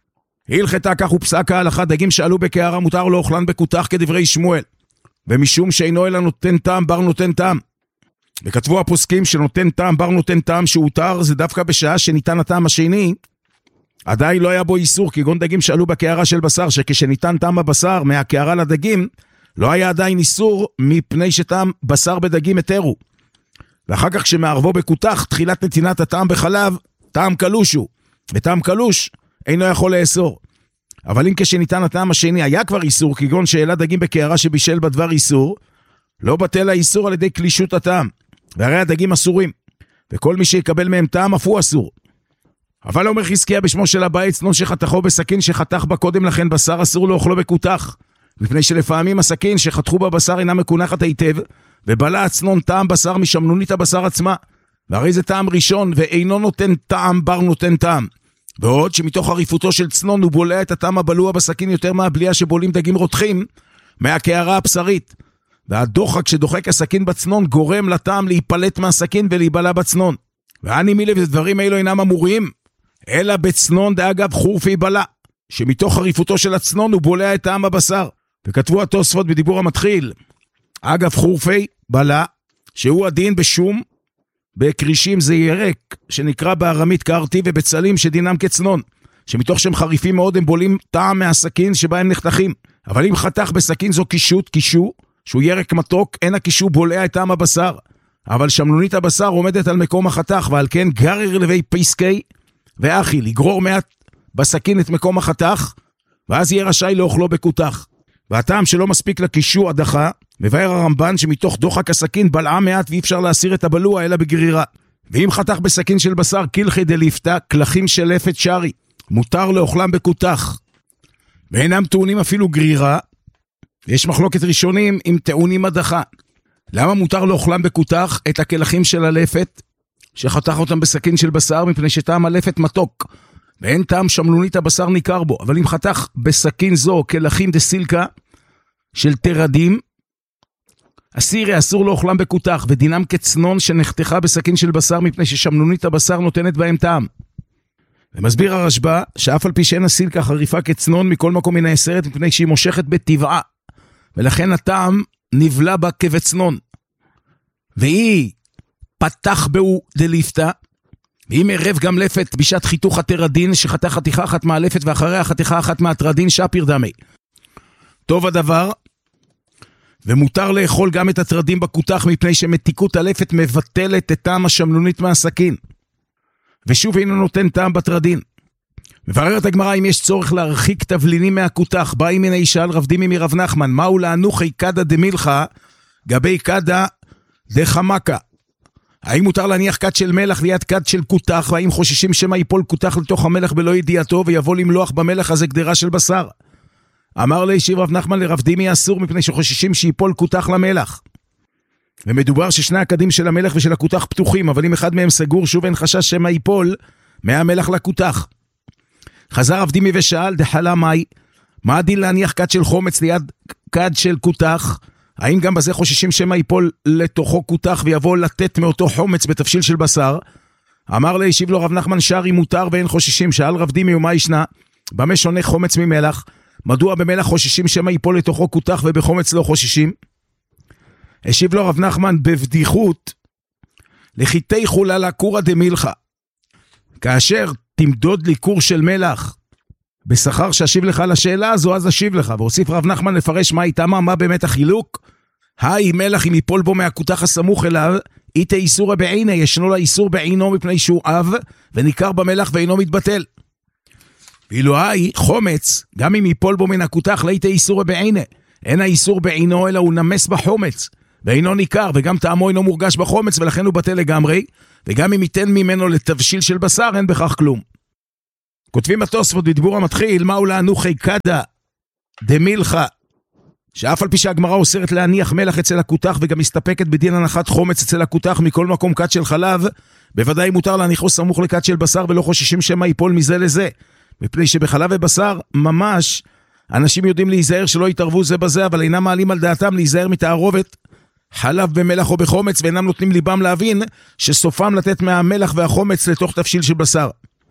הלכתה כך ופסק ההלכה, דגים שעלו בקערה מותר לא אוכלן בכותח כדברי שמואל, ומשום שאינו אלא נותן טעם, בר נותן טעם. וכתבו הפוסקים שנותן טעם, בר נותן טעם שהותר, זה דווקא בשעה שניתן הטעם השני, עדיין לא היה בו איסור, כגון דגים שעלו בקערה של בשר, שכשניתן טעם הבשר מהקערה לדגים, לא היה עדיין איסור, מפני שטעם בשר בדגים התרו. ואחר כך כשמערבו בכותח, תחילת נתינת הטעם בחלב, טעם קלוש הוא, וטעם קלוש אינו יכול לאסור. אבל אם כשניתן הטעם השני היה כבר איסור, כגון שאלה דגים בקערה שבישל בדבר איסור, לא בטל האיסור על ידי קלישות הטעם, והרי הדגים אסורים, וכל מי שיקבל מהם טעם אף הוא אסור. אבל אומר חזקיה בשמו של אביי, צנון שחתכו בסכין שחתך בה קודם לכן בשר, אסור לאוכלו בכותח, מפני שלפעמים הסכין שחתכו בבשר אינה מקונחת היטב, ובלע הצנון טעם בשר משמנונית הבשר עצמה, והרי זה טעם ראשון, ואינו נותן טעם, בר נותן טעם. ועוד שמתוך עריפותו של צנון הוא בולע את הטעם הבלוע בסכין יותר מהבליעה שבולים דגים רותחים, מהקערה הבשרית. והדוחק שדוחק הסכין בצנון גורם לטעם להיפלט מהסכין ולהיבלע בצנון. ואני מילה ודברים האלו אינם אמורים, אלא בצנון דאגב חורפי בלע, שמתוך עריפותו של הצנון הוא בולע את טעם הבשר. וכתבו התוספות בדיבור המתחיל, אגב חורפי בלע, שהוא הדין בשום, בקרישים זה ירק, שנקרא בארמית קרתי, ובצלים שדינם כצנון, שמתוך שהם חריפים מאוד הם בולים טעם מהסכין שבה הם נחתכים. אבל אם חתך בסכין זו קישוט, קישו, שהוא ירק מתוק, אין הקישו בולע את טעם הבשר. אבל שמנונית הבשר עומדת על מקום החתך, ועל כן גרר לבי פסקי, ואחי, לגרור מעט בסכין את מקום החתך, ואז יהיה רשאי לאוכלו בכותח. והטעם שלא מספיק לקישו הדחה, מבאר הרמב"ן שמתוך דוחק הסכין בלעה מעט ואי אפשר להסיר את הבלוע אלא בגרירה. ואם חתך בסכין של בשר קילחי דליפתא, קלחים של לפת שרי, מותר לאוכלם בכותח. ואינם טעונים אפילו גרירה, יש מחלוקת ראשונים עם טעונים הדחה. למה מותר לאוכלם בכותח את הקלחים של הלפת, שחתך אותם בסכין של בשר, מפני שטעם הלפת מתוק, ואין טעם שמנונית הבשר ניכר בו. אבל אם חתך בסכין זו קלחים דסילקה של תרדים, אסירי אסור לאוכלם בכותח, ודינם כצנון שנחתכה בסכין של בשר, מפני ששמנונית הבשר נותנת בהם טעם. ומסביר הרשב"א שאף על פי שאין הסילקה חריפה כצנון, מכל מקום מן העשרת, מפני שהיא מושכת בטבעה, ולכן הטעם נבלע בה כבצנון. והיא פתח בו דליפתא, ואם ערב גם לפת בשעת חיתוך התרדין, שחתך חתיכה אחת מהלפת ואחריה חתיכה אחת מהתרדין, שפיר דמי. טוב הדבר, ומותר לאכול גם את התרדים בכותח, מפני שמתיקות הלפת מבטלת את טעם השמנונית מהסכין, ושוב אינו נותן טעם בתרדין. מבררת הגמרא אם יש צורך להרחיק תבלינים מהכותח, באי מן הישאל רב דימי מרב נחמן, מהו לאנוכי קדה דמילכה גבי קדה דחמקה? האם מותר להניח קד של מלח ליד קד של כותח, והאם חוששים שמה ייפול כותח לתוך המלח בלא ידיעתו, ויבוא למלוח במלח הזה גדרה של בשר? אמר לישיב רב נחמן לרב דימי אסור, מפני שחוששים שיפול כותח למלח. ומדובר ששני הקדים של המלח ושל הכותח פתוחים, אבל אם אחד מהם סגור, שוב אין חשש שמה ייפול מהמלח לכותח. חזר רב דימי ושאל, דחלה מאי, מה הדין להניח קד של חומץ ליד קד של כותח? האם גם בזה חוששים שמה ייפול לתוכו כותח ויבוא לתת מאותו חומץ בתפשיל של בשר? אמר לישיב לו רב נחמן שרי מותר ואין חוששים. שאל רב דימי ומה ישנה? במה שונה חומץ ממלח? מדוע במלח חוששים שמה ייפול לתוכו כותח ובחומץ לא חוששים? השיב לו רב נחמן בבדיחות, לחיתי חולה לקורא דמילכה, כאשר תמדוד לי קור של מלח בשכר שאשיב לך לשאלה הזו, אז אשיב לך. והוסיף רב נחמן לפרש מה איתמה, מה באמת החילוק. היי מלח אם ייפול בו מהכותח הסמוך אליו, איתה איסור בעיני, ישנו לה איסור בעינו מפני שהוא אב וניכר במלח ואינו מתבטל. ואילו היי חומץ, גם אם ייפול בו מן הכותח, לאיתה איסור בעיני, אין האיסור בעינו אלא הוא נמס בחומץ, ואינו ניכר, וגם טעמו אינו מורגש בחומץ, ולכן הוא בטל לגמרי, וגם אם ייתן ממנו לתבשיל של בשר, אין בכך כלום. כותבים התוספות בדיבור המתחיל, מהו לאנוכי קדה דמילכה, שאף על פי שהגמרא אוסרת להניח מלח אצל הכותח, וגם מסתפקת בדין הנחת חומץ אצל הכותח מכל מקום קד של חלב, בוודאי מותר להניחו סמוך לקד של בשר, ולא חוששים שמה ייפול מזה לזה, מפני שבחלב ובשר ממש, אנשים יודעים להיזהר שלא יתערבו זה בזה, אבל אינם מעלים על דעתם להיזהר מתערובת חלב במלח או בחומץ, ואינם נותנים ליבם להבין שסופם לתת מהמלח והחומץ לתוך תבשיל של בשר.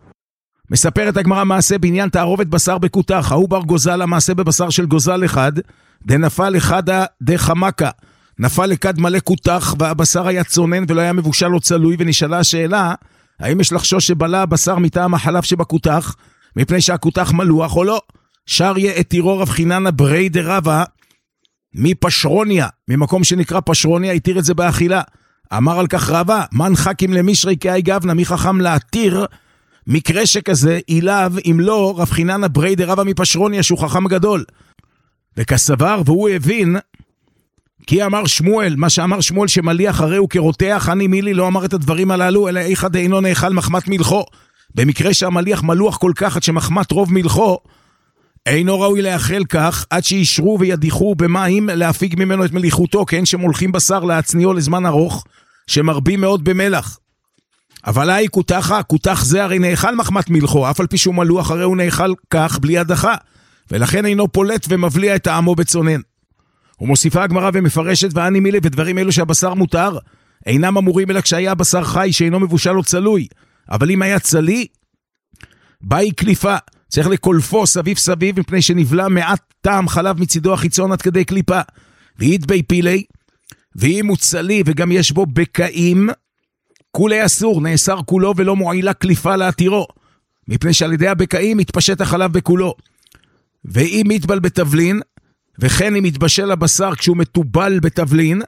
מספרת הגמרא מעשה בעניין תערובת בשר בכותח, ההוא בר גוזל המעשה בבשר של גוזל אחד, דנפל אחד דחמקה, נפל לכד מלא כותח, והבשר היה צונן ולא היה מבושל או צלוי, ונשאלה השאלה, האם יש לחשוש שבלה הבשר מטעם החלב שבכותח, מפני שהכותח מלוח או לא? שריה אתירו רב חיננה ברי דרבה, מפשרוניה, ממקום שנקרא פשרוניה, התיר את זה באכילה. אמר על כך רבה, מן חכים למישרי כאי גבנה, מי חכם להתיר מקרה שכזה, אילב, אם לא, רב חיננה ברי דרבה מפשרוניה, שהוא חכם גדול. וכסבר, והוא הבין, כי אמר שמואל, מה שאמר שמואל שמליח הרי הוא כרותח, אני מילי לא אמר את הדברים הללו, אלא איכא דאינו נאכל מחמת מלחו. במקרה שהמליח מלוח כל כך, עד שמחמת רוב מלחו, אינו ראוי לאכל כך, עד שישרו וידיחו במים להפיג ממנו את מליחותו, כן, שמולכים בשר להצניעו לזמן ארוך, שמרבים מאוד במלח. אבל היי כותחה, כותח זה הרי נאכל מחמת מלחו, אף על פי שהוא מלוח הרי הוא נאכל כך בלי הדחה, ולכן אינו פולט ומבליע את העמו בצונן. ומוסיפה הגמרא ומפרשת, ואני מילי ודברים אלו שהבשר מותר, אינם אמורים אלא כשהיה הבשר חי שאינו מבושל או צלוי, אבל אם היה צלי, באי קליפה, צריך לקולפו סביב סביב, מפני שנבלה מעט טעם חלב מצידו החיצון עד כדי קליפה, והית בי פילי, ואם הוא צלי וגם יש בו בקעים, כולי אסור, נאסר כולו ולא מועילה קליפה להתירו, מפני שעל ידי הבקעים מתפשט החלב בכולו. ואם מתבל בתבלין, וכן אם מתבשל הבשר כשהוא מטובל בתבלין,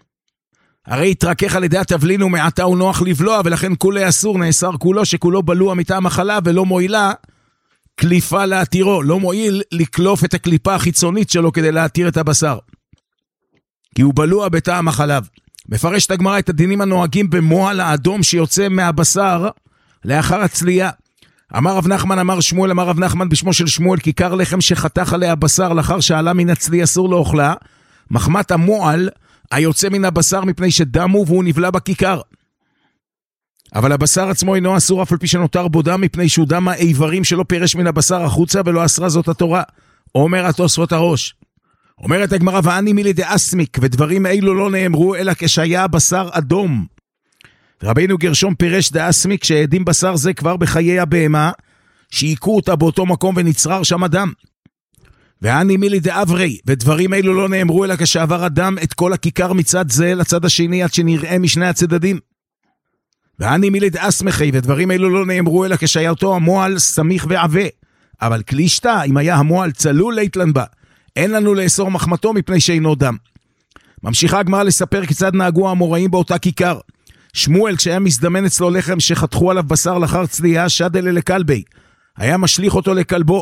הרי יתרכך על ידי התבלין ומעטה הוא נוח לבלוע, ולכן כולי אסור, נאסר כולו, שכולו בלוע מטעם החלב, ולא מועילה קליפה להתירו, לא מועיל לקלוף את הקליפה החיצונית שלו כדי להתיר את הבשר, כי הוא בלוע בטעם החלב. מפרשת הגמרא את הדינים הנוהגים במועל האדום שיוצא מהבשר לאחר הצלייה. אמר רב נחמן אמר שמואל, אמר רב נחמן בשמו של שמואל, כיכר לחם שחתך עליה הבשר לאחר שעלה מן הצלי אסור לאוכלה, מחמת המועל היוצא מן הבשר מפני שדמו והוא נבלה בכיכר. אבל הבשר עצמו אינו אסור אף על פי שנותר בו דם, מפני שהוא דם האיברים שלא פירש מן הבשר החוצה ולא אסרה זאת התורה. אומר התוספות הראש. אומרת הגמרא, ואני מילי דאסמיק, ודברים אילו לא נאמרו אלא כשהיה הבשר אדום. רבינו גרשום פירש דאסמיק, שהעדים בשר זה כבר בחיי הבהמה, שיקו אותה באותו מקום ונצרר שם הדם. ואני מילי דאברי, ודברים אילו לא נאמרו אלא כשעבר הדם את כל הכיכר מצד זה לצד השני עד שנראה משני הצדדים. ואני מילי דאסמכי, ודברים אילו לא נאמרו אלא כשהיה אותו המועל סמיך ועבה. אבל קלישתה, אם היה המועל צלול ליתלן בה, אין לנו לאסור מחמתו מפני שאינו דם. ממשיכה הגמרא לספר כיצד נהגו האמוראים באותה כיכר. שמואל כשהיה מזדמן אצלו לחם שחתכו עליו בשר לאחר צלייה, שדלה לכלבי, היה משליך אותו לכלבו.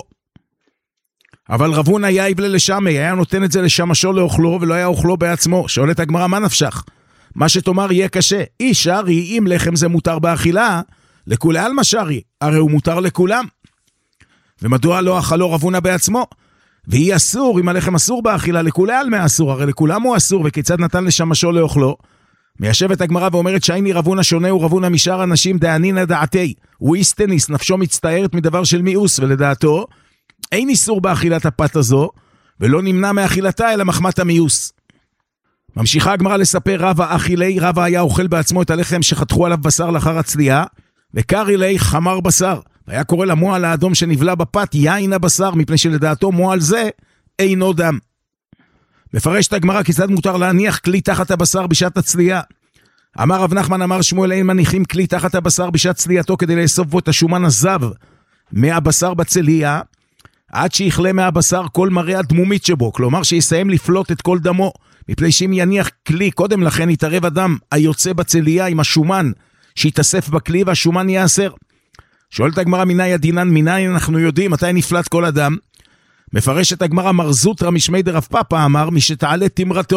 אבל רבון היה יבלה לשמי, היה נותן את זה לשמשו לאוכלו ולא היה אוכלו בעצמו. שואלת הגמרא, מה נפשך? מה שתאמר יהיה קשה. אי שרי, אם לחם זה מותר באכילה, לכולי עלמא שרי, הרי הוא מותר לכולם. ומדוע לא אכלו רבונה בעצמו? והיא אסור, אם הלחם אסור באכילה, לכולי עלמא אסור, הרי לכולם הוא אסור, וכיצד נתן לשמשו לאוכלו? מיישבת הגמרא ואומרת שהייני רבונה שונה הוא רבונה משאר אנשים, דענינא דעתי, הוא איסטניס, נפשו מצטערת מדבר של מיאוס, ולדעתו אין איסור באכילת הפת הזו, ולא נמנע מאכילתה אלא מחמת המיאוס. ממשיכה הגמרא לספר רבא אכילי, רבא היה אוכל בעצמו את הלחם שחתכו עליו בשר לאחר הצלייה, וקרי לי חמר בשר, והיה קורא למועל האדום שנבלה בפת יין הבשר, מפני שלדעתו מועל זה אינו דם. מפרשת הגמרא כיצד מותר להניח כלי תחת הבשר בשעת הצלייה. אמר רב נחמן אמר שמואל, אין מניחים כלי תחת הבשר בשעת צלייתו כדי לאסוף בו את השומן הזב מהבשר בצלייה, עד שיחלה מהבשר כל מראה הדמומית שבו, כלומר שיסיים לפלוט את כל דמו, מפני שאם יניח כלי קודם לכן יתערב הדם היוצא בצלייה עם השומן שיתאסף בכלי והשומן יאסר. שואלת הגמרא מנאי הדינן, מנאי אנחנו יודעים מתי נפלט כל הדם? מפרשת הגמרא מר זוטרא משמי דרב פאפא אמר, משתעלה תמרתו,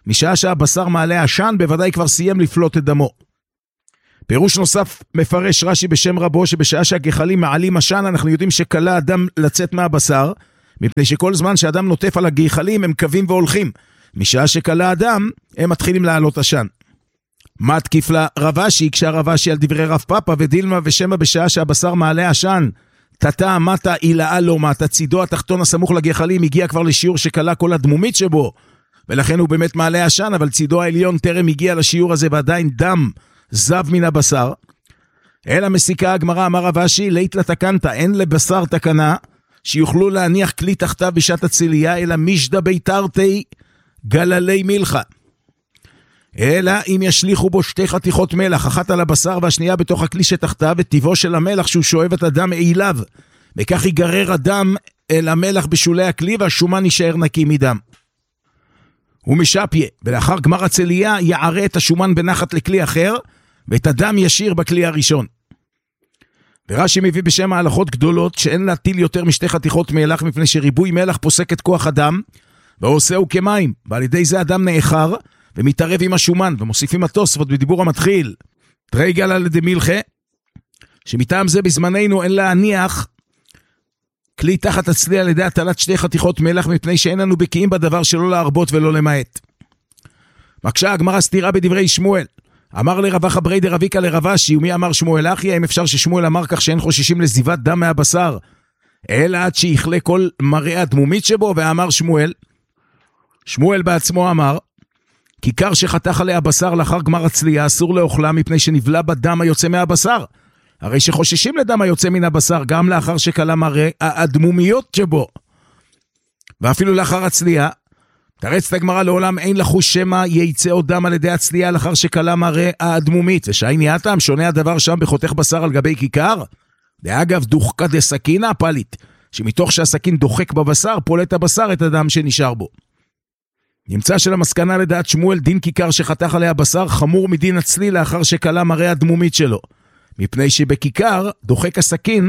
משעה שהבשר מעלה עשן, בוודאי כבר סיים לפלוט את דמו. פירוש נוסף מפרש רש"י בשם רבו, שבשעה שהגחלים מעלים עשן, אנחנו יודעים שקלה אדם לצאת מהבשר, מפני שכל זמן שאדם נוטף על הגחלים, הם קווים והולכים. משעה שקלה אדם, הם מתחילים לעלות עשן. מה תקיף לה רבשי, כשהרבשי על דברי רב פאפה ודילמה ושמה בשעה שהבשר מעלה עשן, תתה מתה אילאה לא מתה, צידו התחתון הסמוך לגחלים הגיע כבר לשיעור שקלה כל הדמומית שבו, ולכן הוא באמת מעלה עשן, אבל צידו העליון טרם הגיע לשיעור הזה ועדיין דם זב מן הבשר. אלא מסיקה הגמרא, אמר רבשי, לית לתקנת, אין לבשר תקנה, שיוכלו להניח כלי תחתיו בשעת הצלייה, אלא משדה ביתרתי גללי מלחה. אלא אם ישליחו בו שתי חתיכות מלח, אחת על הבשר והשנייה בתוך הכלי שתחתיו, וטבעו של המלח שהוא שואב את הדם אליו, וכך ייגרר הדם אל המלח בשולי הכלי, והשומן נשאר נקי מדם. ומשפיה, ולאחר גמר הצלייה יערה את השומן בנחת לכלי אחר, ואת הדם ישיר בכלי הראשון. ורש"י מביא בשם ההלכות גדולות, שאין להטיל יותר משתי חתיכות מלח, מפני שריבוי מלח פוסק את כוח הדם, ועושהו כמים, ועל ידי זה הדם נאחר, ומתערב עם השומן, ומוסיפים התוספות בדיבור המתחיל, תרגל על ידי מלחה, שמטעם זה בזמננו אין להניח כלי תחת הצלייה על ידי הטלת שתי חתיכות מלח, מפני שאין לנו בקיאים בדבר שלא להרבות ולא למעט. מקשה הגמרא סתירה בדברי שמואל, אמר לרבא חברי דרביקה לרבשי, ומי אמר שמואל אחי, האם אפשר ששמואל אמר כך שאין חוששים לזיבת דם מהבשר, אלא עד שיכלה כל מראה הדמומית שבו, ואמר שמואל, שמואל בעצמו אמר, כיכר שחתך עליה בשר לאחר גמר הצלייה, אסור לאוכלה מפני שנבלה בדם היוצא מהבשר. הרי שחוששים לדם היוצא מן הבשר, גם לאחר שקלה מראה הדמומיות שבו. ואפילו לאחר הצלייה, תרץ את הגמרא לעולם, אין לחוש שמא ייצא עוד דם על ידי הצלייה, לאחר שקלה מראה הדמומית. ושאי הטעם, שונה הדבר שם בחותך בשר על גבי כיכר? ואגב, דוחקה דסכינה פלית, שמתוך שהסכין דוחק בבשר, פולט הבשר את הדם שנשאר בו. נמצא של המסקנה לדעת שמואל, דין כיכר שחתך עליה בשר חמור מדין הצלי לאחר שקלה מראה הדמומית שלו, מפני שבכיכר דוחק הסכין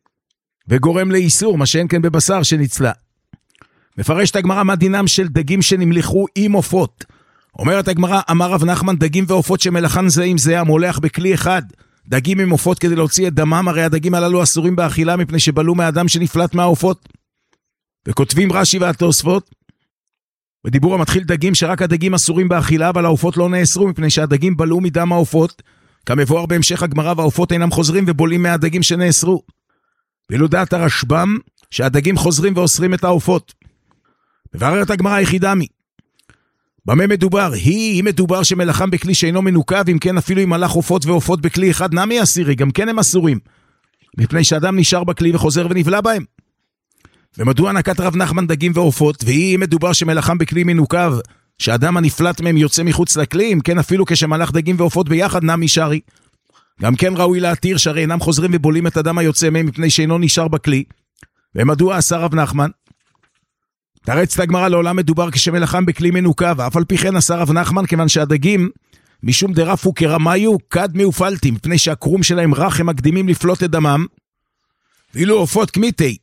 וגורם לאיסור, מה שאין כן בבשר שנצלה. מפרשת הגמרא מה דינם של דגים שנמלחו עם עופות. אומרת הגמרא, אמר רב נחמן, דגים ועופות שמלחן זה עם זה, המולח בכלי אחד דגים עם עופות כדי להוציא את דמם, הרי הדגים הללו אסורים באכילה מפני שבלו מהאדם שנפלט מהעופות. וכותבים רש"י והתוספות, בדיבור המתחיל דגים שרק הדגים אסורים באכילה, אבל העופות לא נאסרו מפני שהדגים בלעו מדם העופות, כמבואר בהמשך הגמרא, והעופות אינם חוזרים ובולים מהדגים שנאסרו. ואילו דעת הרשב"ם שהדגים חוזרים ואוסרים את העופות. מבררת הגמרא היחידמי, במה מדובר? היא, היא מדובר שמלאכם בכלי שאינו מנוקב, אם כן אפילו אם מלאך עופות ועופות בכלי אחד נמי אסירי, גם כן הם אסורים, מפני שאדם נשאר בכלי וחוזר ונבלע בהם. ומדוע נקט רב נחמן דגים ועופות? והיא מדובר שמלאכם בכלי מנוקב, שאדם הנפלט מהם יוצא מחוץ לכלי, אם כן אפילו כשמלאך דגים ועופות ביחד נמי שרי. גם כן ראוי להתיר שהרי אינם חוזרים ובולים את הדם היוצא מהם, מפני שאינו נשאר בכלי. ומדוע עשה רב נחמן? תרץ את הגמרא, לעולם מדובר כשמלאכם בכלי מנוקב, אף על פי כן עשה רב נחמן, כיוון שהדגים משום דרפו כרמיו כד מאופלתי, מפני שהקרום שלהם רך, הם מקדימים לפלוט את דמם, ואילו עופות כמיתי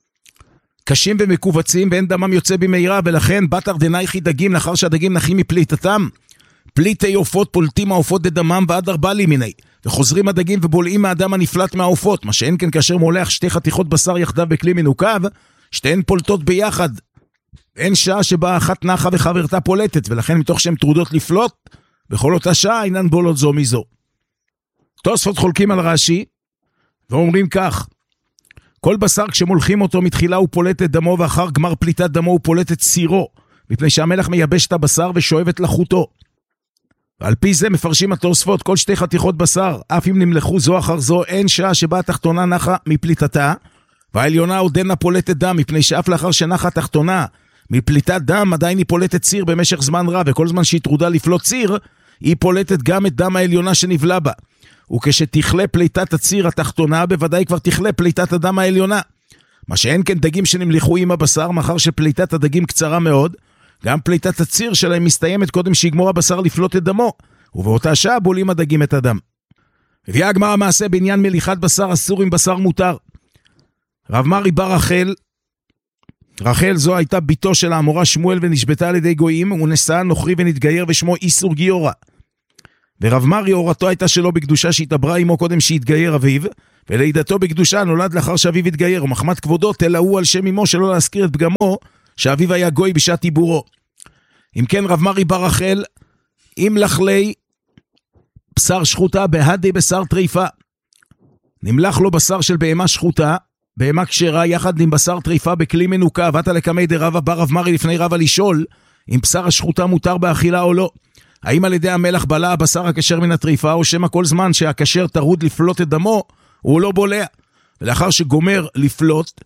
קשים ומקובצים ואין דמם יוצא במהירה, ולכן בתר דנייחי דגים, לאחר שהדגים נחים מפליטתם, פליטי עופות פולטים העופות דדמם ועד ארבע לימיני, וחוזרים הדגים ובולעים מהדם הנפלט מהעופות, מה שאין כן כאשר מולח שתי חתיכות בשר יחדיו בכלי מנוקב, שתיהן פולטות ביחד, אין שעה שבה אחת נחה וחברתה פולטת, ולכן מתוך שהן טרודות לפלוט, בכל אותה שעה אינן בולות זו מזו. תוספות חולקים על רש"י, ואומרים כך, כל בשר כשמולכים אותו מתחילה הוא פולט את דמו, ואחר גמר פליטת דמו הוא פולט את סירו, מפני שהמלח מייבש את הבשר ושואב את לחותו. ועל פי זה מפרשים התוספות, כל שתי חתיכות בשר, אף אם נמלכו זו אחר זו, אין שעה שבה התחתונה נחה מפליטתה, והעליונה עודנה פולטת דם, מפני שאף לאחר שנחה התחתונה מפליטת דם, עדיין היא פולטת ציר במשך זמן רב, וכל זמן שהיא טרודה לפלוט ציר, היא פולטת גם את דם העליונה שנבלה בה. וכשתכלה פליטת הציר התחתונה, בוודאי כבר תכלה פליטת הדם העליונה. מה שאין כן דגים שנמלכו עם הבשר, מאחר שפליטת הדגים קצרה מאוד, גם פליטת הציר שלהם מסתיימת קודם שיגמור הבשר לפלוט את דמו, ובאותה שעה בולים הדגים את הדם. הביאה הגמרא מעשה בעניין מליחת בשר אסור עם בשר מותר. רב מרי בר רחל רחל זו הייתה ביתו של האמורה שמואל ונשבתה על ידי גויים, ונשאה נוכרי ונתגייר ושמו איסור גיורא. ורב מרי אורתו הייתה שלו בקדושה שהתעברה עמו קודם שהתגייר אביו, ולידתו בקדושה נולד לאחר שאביו התגייר, ומחמת כבודו תלאו על שם אמו שלא להזכיר את פגמו, שאביו היה גוי בשעת עיבורו. אם כן רב מרי בר רחל, אם לחלי בשר שחוטה בהדי בשר טריפה. נמלח לו בשר של בהמה שחוטה, בהמה כשרה יחד עם בשר טריפה בכלי מנוקה, ואתה לקמי דרבה בא רב מרי לפני רבה לשאול, אם בשר השחוטה מותר באכילה או לא. האם על ידי המלח בלע הבשר הכשר מן הטריפה, או שמה כל זמן שהכשר תרוד לפלוט את דמו, הוא לא בולע. ולאחר שגומר לפלוט,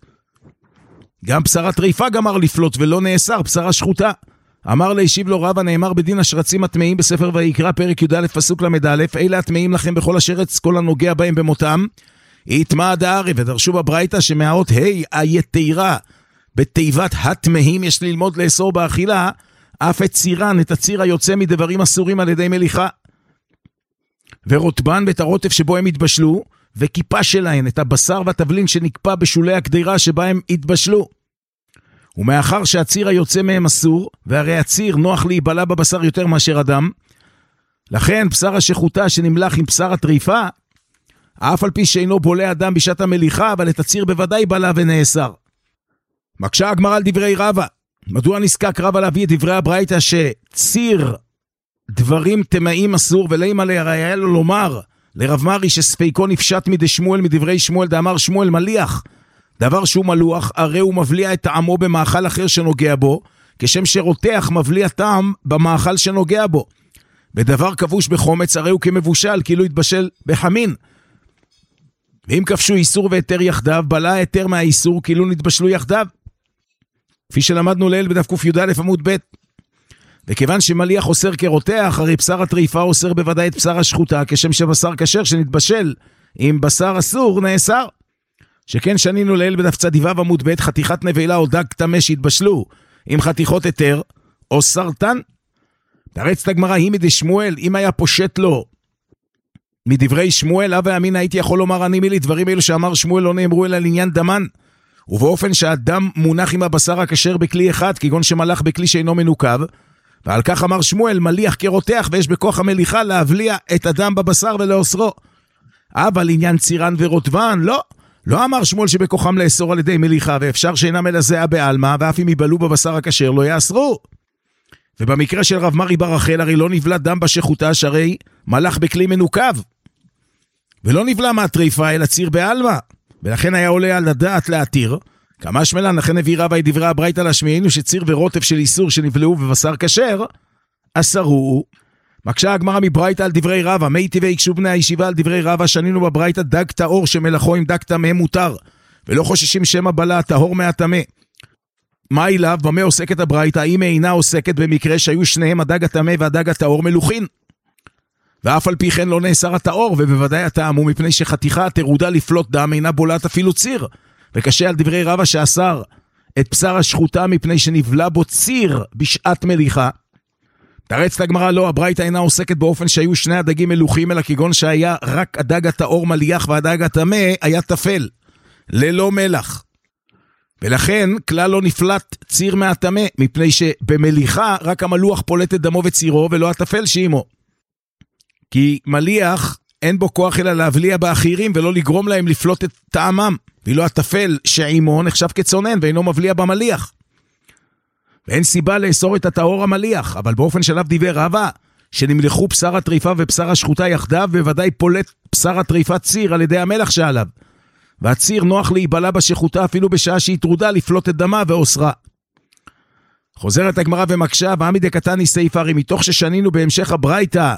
גם בשר הטריפה גמר לפלוט ולא נאסר, בשר השחוטה. אמר להשיב לו רבא, נאמר בדין השרצים הטמאים בספר ויקרא פרק י"א פסוק למ"א, אלה הטמאים לכם בכל השרץ, כל הנוגע בהם במותם. יטמע דארי, ודרשו בברייתא שמהאות ה' היתירה בתיבת הטמאים יש ללמוד לאסור באכילה, אף את צירן, את הציר היוצא מדברים אסורים על ידי מליחה. ורוטבן ואת הרוטף שבו הם התבשלו, וכיפה שלהן, את הבשר והתבלין שנקפה בשולי הקדירה שבה הם התבשלו. ומאחר שהציר היוצא מהם אסור, והרי הציר נוח להיבלה בבשר יותר מאשר אדם, לכן בשר השחוטה שנמלח עם בשר הטריפה, אף על פי שאינו בולע אדם בשעת המליחה, אבל את הציר בוודאי בלע ונאסר. מקשה הגמרא על דברי רבא, מדוע נזקק רבא להביא את דברי הברייתא שציר דברים טמאים אסור, ולמה היה לו לומר לרב מרי שספיקו נפשט מדי שמואל מדברי שמואל, דאמר שמואל מליח, דבר שהוא מלוח, הרי הוא מבליע את טעמו במאכל אחר שנוגע בו, כשם שרותח מבליע טעם במאכל שנוגע בו. בדבר כבוש בחומץ, הרי הוא כמבושל, כאילו התבשל בחמין. ואם כבשו איסור והיתר יחדיו, בלע היתר מהאיסור, כאילו נתבשלו יחדיו. כפי שלמדנו ליל בדף ק"א עמוד ב'. וכיוון שמליח אוסר כרותח, הרי בשר הטריפה אוסר בוודאי את בשר השחוטה, כשם שבשר כשר שנתבשל עם בשר אסור נאסר. שכן שנינו ליל בדף צדיו עמוד ב', חתיכת נבלה או דג טמא שהתבשלו עם חתיכות היתר או סרטן. תרץ את הגמרא, היא מדי שמואל, אם היה פושט לו מדברי שמואל, אבי אמין הייתי יכול לומר אני מילי, דברים אלו שאמר שמואל לא נאמרו אלא לעניין דמן, ובאופן שהדם מונח עם הבשר הכשר בכלי אחד, כגון שמלח בכלי שאינו מנוקב, ועל כך אמר שמואל מליח כרותח, ויש בכוח המליחה להבליע את הדם בבשר ולאוסרו. אבל עניין צירן ורוטבן, לא, לא אמר שמואל שבכוחם לאסור על ידי מליחה, ואפשר שאינם אלא זהה בעלמא, ואף אם יבלו בבשר הכשר לא יאסרו. ובמקרה של רב מרי בר רחל, הרי לא נבלע דם בשחוטה, שהרי מלח בכלי מנוקב, ולא נבלע מהטריפה אלא ציר בעלמא, ולכן היה עולה על הדעת להתיר, כמה שמלן, לכן הביא רבא את דברי הברייתא להשמיענו שציר ורוטף של איסור שנבלעו בבשר כשר, אסרו. מקשה הגמרא מברייתא על דברי רבא, מי טבעי יקשו בני הישיבה על דברי רבא, שנינו בברייתא דג טהור שמלחו עם דג טמא מותר, ולא חוששים שמא בלע טהור מהטמא. מה אליו, במה עוסקת הברייתא? האם אינה עוסקת במקרה שהיו שניהם הדג הטמא והדג הטהור מלוחין? ואף על פי כן לא נאסר הטהור, ובוודאי הטעם הוא מפני שחתיכה תרודה לפלוט דם אינה בולעת אפילו ציר, וקשה על דברי רבא שאסר את בשר השחוטה מפני שנבלע בו ציר בשעת מליחה. תרץ לגמרא, לא, הברייתא אינה עוסקת באופן שהיו שני הדגים מלוחים, אלא כגון שהיה רק הדג הטהור מליח והדג הטמא היה תפל, ללא מלח. ולכן כלל לא נפלט ציר מהטמא, מפני שבמליחה רק המלוח פולט את דמו וצירו, ולא התפל שעימו. כי מליח אין בו כוח אלא להבליע באחרים, ולא לגרום להם לפלוט את טעמם, ואילו התפל שעימו נחשב כצונן, ואינו מבליע במליח. ואין סיבה לאסור את הטהור המליח, אבל באופן שלב דיבר רבא, שנמלחו בשר הטריפה ובשר השחוטה יחדיו, בוודאי פולט בשר הטריפה ציר על ידי המלח שעליו. והציר נוח להיבלע בשחוטה אפילו בשעה שהיא טרודה לפלוט את דמה ואוסרה. חוזרת הגמרא ומקשה, ועמידי קטני סייפה, הרי מתוך ששנינו בהמשך הברייתא,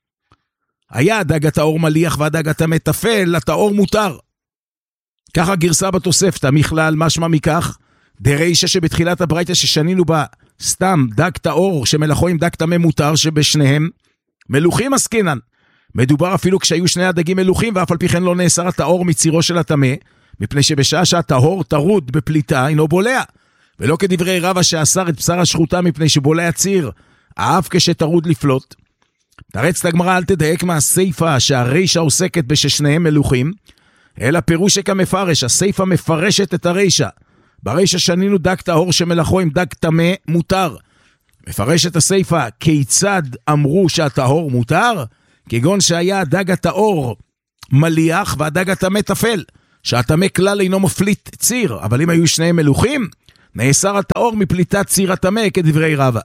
היה הדג הטהור מליח והדג הטמא תפל, הטהור מותר. ככה גרסה בתוספתא, מכלל משמע מכך, דרישא שבתחילת הברייתא ששנינו בה סתם דג טהור שמלחו עם דג טמא מותר, שבשניהם מלוחים עסקינן. מדובר אפילו כשהיו שני הדגים מלוחים, ואף על פי כן לא נאסר הטהור מצירו של הטמא, מפני שבשעה שהטהור טרוד בפליטה אינו בולע, ולא כדברי רבא שאסר את בשר השחוטה מפני שבולע ציר, אף כשטרוד לפלוט. תרץ את הגמרא, אל תדייק מהסייפה שהרישה עוסקת בששניהם מלוחים, אלא פירוש כמפרש, הסייפה מפרשת את הרישה, ברישא שנינו דג טהור שמלאכו עם דג טמא מותר. מפרש את הסיפא, כיצד אמרו שהטהור מותר? כגון שהיה הדג הטהור מליח והדג הטמא טפל, שהטמא כלל אינו מפליט ציר, אבל אם היו שניהם מלוכים, נאסר הטהור מפליטת ציר הטמא כדברי רבא.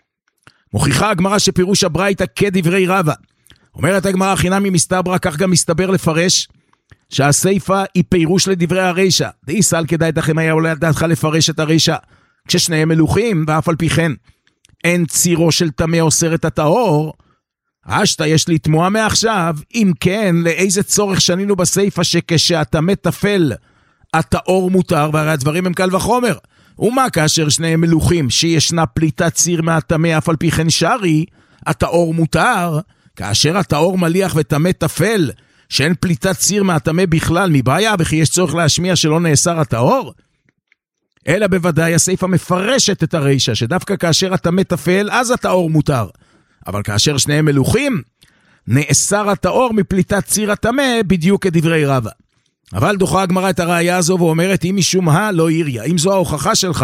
מוכיחה הגמרא שפירוש הברייתא כדברי רבא. אומרת הגמרא, חינמי מסתברא, כך גם מסתבר לפרש, שהסיפא היא פירוש לדברי הרישא. דאי סל כדאי לכם היה עולה על דעתך לפרש את הרישא, כששניהם מלוכים, ואף על פי כן, אין צירו של טמא אוסר את הטהור. אשתא יש לתמוה מעכשיו, אם כן, לאיזה צורך שנינו בסיפא שכשהטמא טפל, הטהור מותר, והרי הדברים הם קל וחומר. ומה כאשר שניהם מלוכים, שישנה פליטת ציר מהטמא, אף על פי כן שרי, הטהור מותר, כאשר הטהור מליח וטמא טפל, שאין פליטת ציר מהטמא בכלל, מבעיה, וכי יש צורך להשמיע שלא נאסר הטהור? אלא בוודאי הסיפא מפרשת את הרישא, שדווקא כאשר הטמא טפל, אז הטהור מותר. אבל כאשר שניהם מלוכים, נאסר הטהור מפליטת ציר הטמא, בדיוק כדברי רבא. אבל דוחה הגמרא את הראיה הזו ואומרת, אם משום מה לא יריה, אם זו ההוכחה שלך,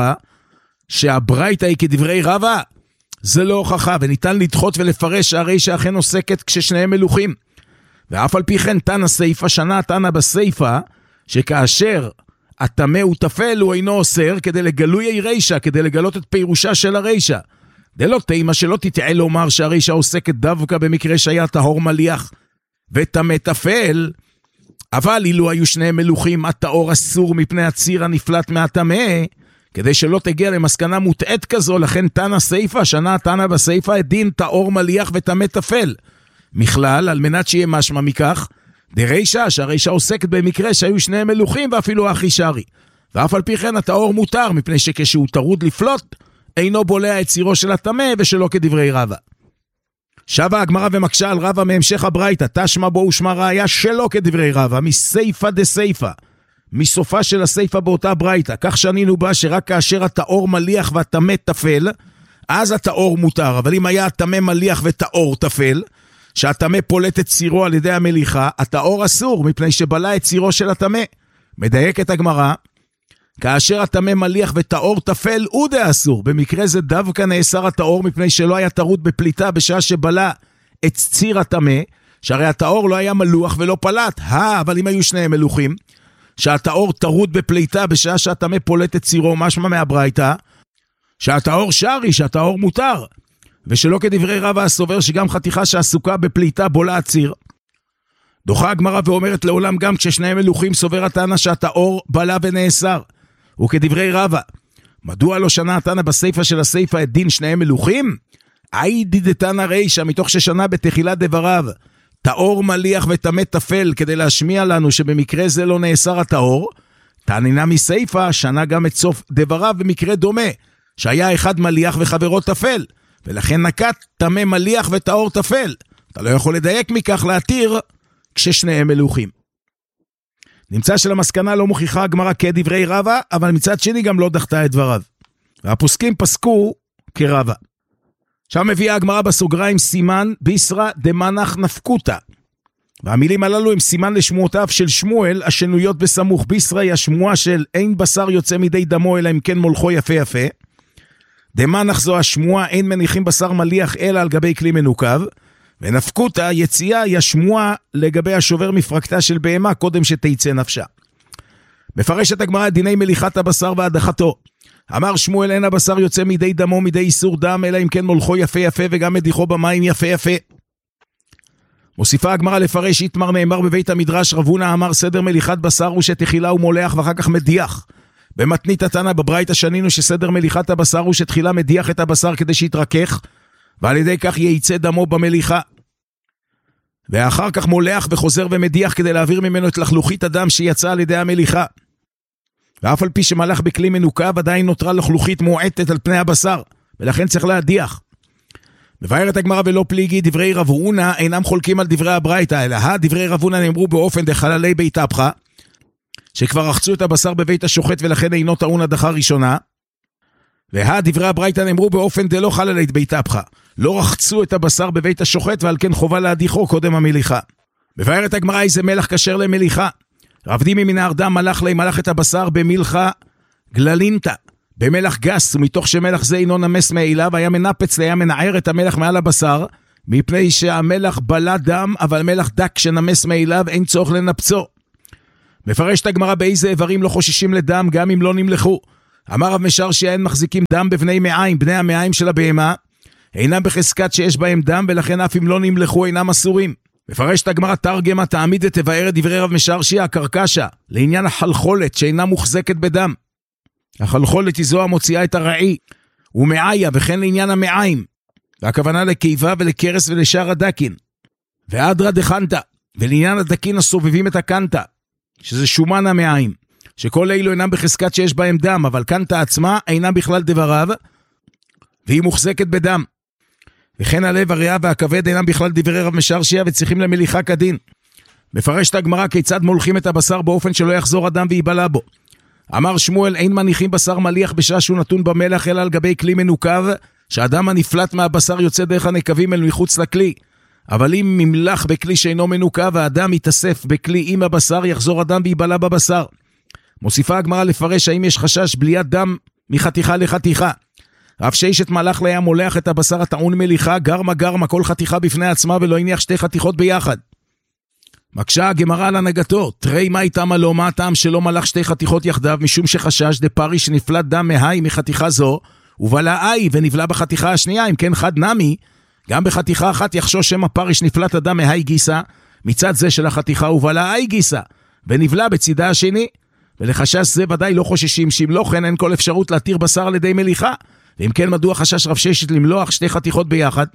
שהברייתא היא כדברי רבא, זה לא הוכחה, וניתן לדחות ולפרש שהרישא אכן עוסקת כששניהם מלוכים. ואף על פי כן תנא סיפא, שנה תנא בסיפא, שכאשר הטמא הוא טפל, הוא אינו אוסר, כדי לגלוי רישא, כדי לגלות את פירושה של הרישא. דלא תימא שלא תטעה לומר שהרישא עוסקת דווקא במקרה שהיה טהור מליח וטמא טפל, אבל אילו היו שניהם מלוכים, הטהור אסור מפני הציר הנפלט מהטמא, כדי שלא תגיע למסקנה מוטעת כזו, לכן תנא סיפא, שנה תנא בסיפא, דין טהור מליח וטמא טפל. מכלל, על מנת שיהיה משמע מכך, דרישא, שהרישא עוסקת במקרה שהיו שניהם מלוכים ואפילו אחי שרי. ואף על פי כן הטהור מותר, מפני שכשהוא טרוד לפלוט, אינו בולע את צירו של הטמא ושלא כדברי רבא. שבה הגמרא ומקשה על רבא מהמשך הברייתא, תשמע בו ושמע ראיה שלא כדברי רבא, מסיפא דסיפא, מסופה של הסיפא באותה ברייתא, כך שנינו בה שרק כאשר הטהור מליח והטמא טפל, אז הטהור מותר, אבל אם היה הטמא מליח וטהור טפל, שהטמא פולט את צירו על ידי המליחה, הטהור אסור, מפני שבלע את צירו של הטמא. מדייק את הגמרא, כאשר הטמא מליח וטהור טפל, הוא דה אסור. במקרה זה דווקא נאסר הטהור, מפני שלא היה טרוד בפליטה בשעה שבלע את ציר הטמא, שהרי הטהור לא היה מלוח ולא פלט. הא, אבל אם היו שניהם מלוכים, שהטהור טרוד בפליטה בשעה שהטמא פולט את צירו, משמע מהברייתא, שהטהור שרי, שהטהור מותר. ושלא כדברי רבא הסובר שגם חתיכה שעסוקה בפליטה בולע ציר. דוחה הגמרא ואומרת לעולם גם כששניהם מלוכים סובר התנא שהטהור בלע ונאסר. וכדברי רבא, מדוע לא שנה התנא בסיפא של הסיפא את דין שניהם מלוכים? איידי דתנא רישא, מתוך ששנה בתחילת דבריו, טהור מליח וטמא טפל, כדי להשמיע לנו שבמקרה זה לא נאסר הטהור, תענינה מסיפא, שנה גם את סוף דבריו במקרה דומה, שהיה אחד מליח וחברו טפל, ולכן נקט טמא מליח וטהור טפל. אתה לא יכול לדייק מכך להתיר כששניהם מלוכים. נמצא שלמסקנה לא מוכיחה הגמרא כדברי רבא, אבל מצד שני גם לא דחתה את דבריו. והפוסקים פסקו כרבא. שם מביאה הגמרא בסוגריים סימן ביסרא דמנח נפקותא. והמילים הללו הם סימן לשמועותיו של שמואל, השנויות בסמוך. ביסרא היא השמועה של אין בשר יוצא מידי דמו, אלא אם כן מולכו יפה יפה. דמנח זו השמועה, אין מניחים בשר מליח אלא על גבי כלי מנוקב. ונפקותא, יציאה, היא השמועה לגבי השובר מפרקתה של בהמה קודם שתיצא נפשה. מפרשת הגמרא דיני מליחת הבשר והדחתו. אמר שמואל אין הבשר יוצא מידי דמו מידי איסור דם, אלא אם כן מולכו יפה יפה וגם מדיחו במים יפה יפה. מוסיפה הגמרא לפרש, יתמר נאמר בבית המדרש, רבונה אמר סדר מליחת בשר הוא שתחילה הוא מולח ואחר כך מדיח. במתנית התנא בברייתא שנינו שסדר מליחת הבשר הוא שתחילה מדיח את הבשר כדי שיתרכך, ועל ידי כך ייצא דמו במליחה. ואחר כך מולח וחוזר ומדיח כדי להעביר ממנו את לחלוכית הדם שיצא על ידי המליחה. ואף על פי שמלח בכלי מנוקב עדיין נותרה לחלוכית מועטת על פני הבשר, ולכן צריך להדיח. מבארת הגמרא ולא פליגי, דברי רב הונא אינם חולקים על דברי הברייתא, אלא הדברי רב הונא נאמרו באופן דחללי בית הפחה, שכבר רחצו את הבשר בבית השוחט ולכן אינו טעון הדחה ראשונה. והדברי הברייתא נאמרו באופן דלא חללי בית הפחה, לא רחצו את הבשר בבית השוחט ועל כן חובה להדיחו קודם המליחה. מבארת הגמרא איזה מלח כשר למליחה. רב דימי מן הארדם מלך לי מלך את הבשר במלחה גללינתא, במלח גס, ומתוך שמלח זה אינו נמס מאליו, היה מנפץ היה מנער את המלח מעל הבשר, מפני שהמלח בלה דם, אבל מלח דק שנמס מאליו אין צורך לנפצו. מפרש את הגמרא באיזה איברים לא חוששים לדם, גם אם לא נמלכו. אמר רב משרשיה, אין מחזיקים דם בבני מעיים, בני המעיים של הבהמה, אינם בחזקת שיש בהם דם, ולכן אף אם לא נמלכו אינם אסורים. מפרש את הגמרא תרגמה, תעמיד את תבאר את דברי רב משרשיה, הקרקשה, לעניין החלחולת שאינה מוחזקת בדם. החלחולת היא זו המוציאה את הרעי, ומעיה, וכן לעניין המעיים, והכוונה לקיבה ולקרס ולשאר הדקין. ואדרא דחנתא, ולעניין הדקין הסובבים את הקנטה, שזה שומן המעיים, שכל אלו אינם בחזקת שיש בהם דם, אבל קנטה עצמה אינם בכלל דבריו, והיא מוחזקת בדם. וכן הלב, הריאה והכבד אינם בכלל דברי רב משרשיה, וצריכים למליחה כדין. מפרש את הגמרא כיצד מולכים את הבשר באופן שלא יחזור הדם ויבלע בו. אמר שמואל, אין מניחים בשר מליח בשעה שהוא נתון במלח, אלא על גבי כלי מנוקב, שהדם הנפלט מהבשר יוצא דרך הנקבים אל מחוץ לכלי. אבל אם ממלח בכלי שאינו מנוקב, והאדם יתאסף בכלי עם הבשר, יחזור הדם ויבלע בבשר. מוסיפה הגמרא לפרש האם יש חשש בליית דם מחתיכה לחתיכה. רב ששת מלאך לים מולח את הבשר הטעון מליחה, גרמה גרמה כל חתיכה בפני עצמה, ולא הניח שתי חתיכות ביחד. מקשה הגמרא על הנהגתו, תראי מה איתם הלא, מה הטעם שלא מלח שתי חתיכות יחדיו, משום שחשש דפרי שנפלט דם מהי מחתיכה זו, ובלע אי ונבלע בחתיכה השנייה, אם כן חד נמי, גם בחתיכה אחת יחשוש שם הפרי שנפלט הדם מהי גיסה, מצד זה של החתיכה ובלע אי גיסה, ונבלע בצידה השני, ולחשש זה ודאי לא חוששים, שאם לא כן אין כל אפשרות להתיר בשר על ידי מליחה, ואם כן מדוע חשש רב ששת למלוח שתי חתיכות ביחד?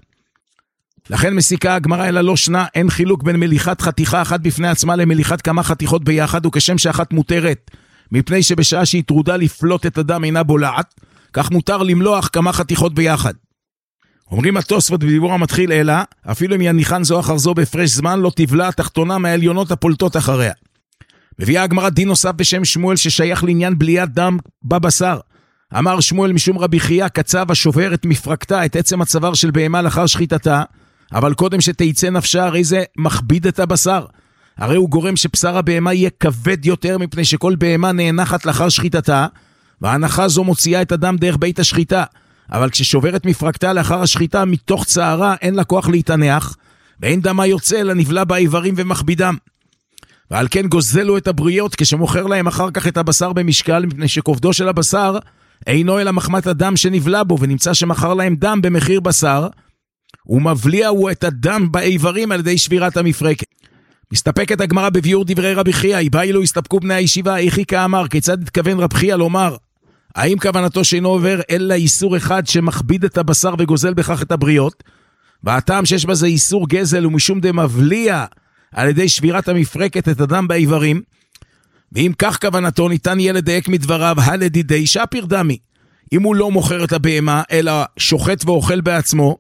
לכן מסיקה הגמרא אלא לא שנה, אין חילוק בין מליחת חתיכה אחת בפני עצמה למליחת כמה חתיכות ביחד, וכשם שאחת מותרת, מפני שבשעה שהיא טרודה לפלוט את הדם אינה בולעת, כך מותר למלוח כמה חתיכות ביחד. אומרים התוספות בדיבור המתחיל אלא, אפילו אם יניחן זו אחר זו בהפרש זמן, לא תבלע התחתונה מהעליונות הפולטות אחריה. מביאה הגמרא דין נוסף בשם שמואל ששייך לעניין בליית דם בבשר. אמר שמואל משום רבי חייא, קצב השובר את מפרקתה, את עצם הצוואר של בהמה לאחר שחיטתה, אבל קודם שתיצא נפשה, הרי זה מכביד את הבשר. הרי הוא גורם שבשר הבהמה יהיה כבד יותר, מפני שכל בהמה נאנחת לאחר שחיטתה, וההנחה זו מוציאה את הדם דרך בית השחיטה. אבל כששוברת מפרקתה לאחר השחיטה, מתוך צערה אין לה כוח להתענח, ואין דמה יוצא אלא נבלע באיברים ומכבידם. ועל כן גוזלו את הבריות, כשמוכר להם אחר כך את הבשר במשקל, מפני שכובדו של הבשר אינו אלא מחמת הדם שנבלע בו, ונמצא שמחר להם דם במחיר בשר, ומבליע הוא את הדם באיברים על ידי שבירת המפרקת. מסתפקת הגמרא בביאור דברי רבי חייא, איבאי לא הסתפקו בני הישיבה, איכי כאמר, כיצד התכוון רבי חייא לומר, האם כוונתו שאינו עובר אלא איסור אחד שמכביד את הבשר וגוזל בכך את הבריות, והטעם שיש בזה איסור גזל ומשום דמבליע על ידי שבירת המפרקת את הדם באיברים, ואם כך כוונתו ניתן יהיה לדייק מדבריו, הלדידי שפיר דמי, אם הוא לא מוכר את הבהמה אלא שוחט ואוכל בעצמו,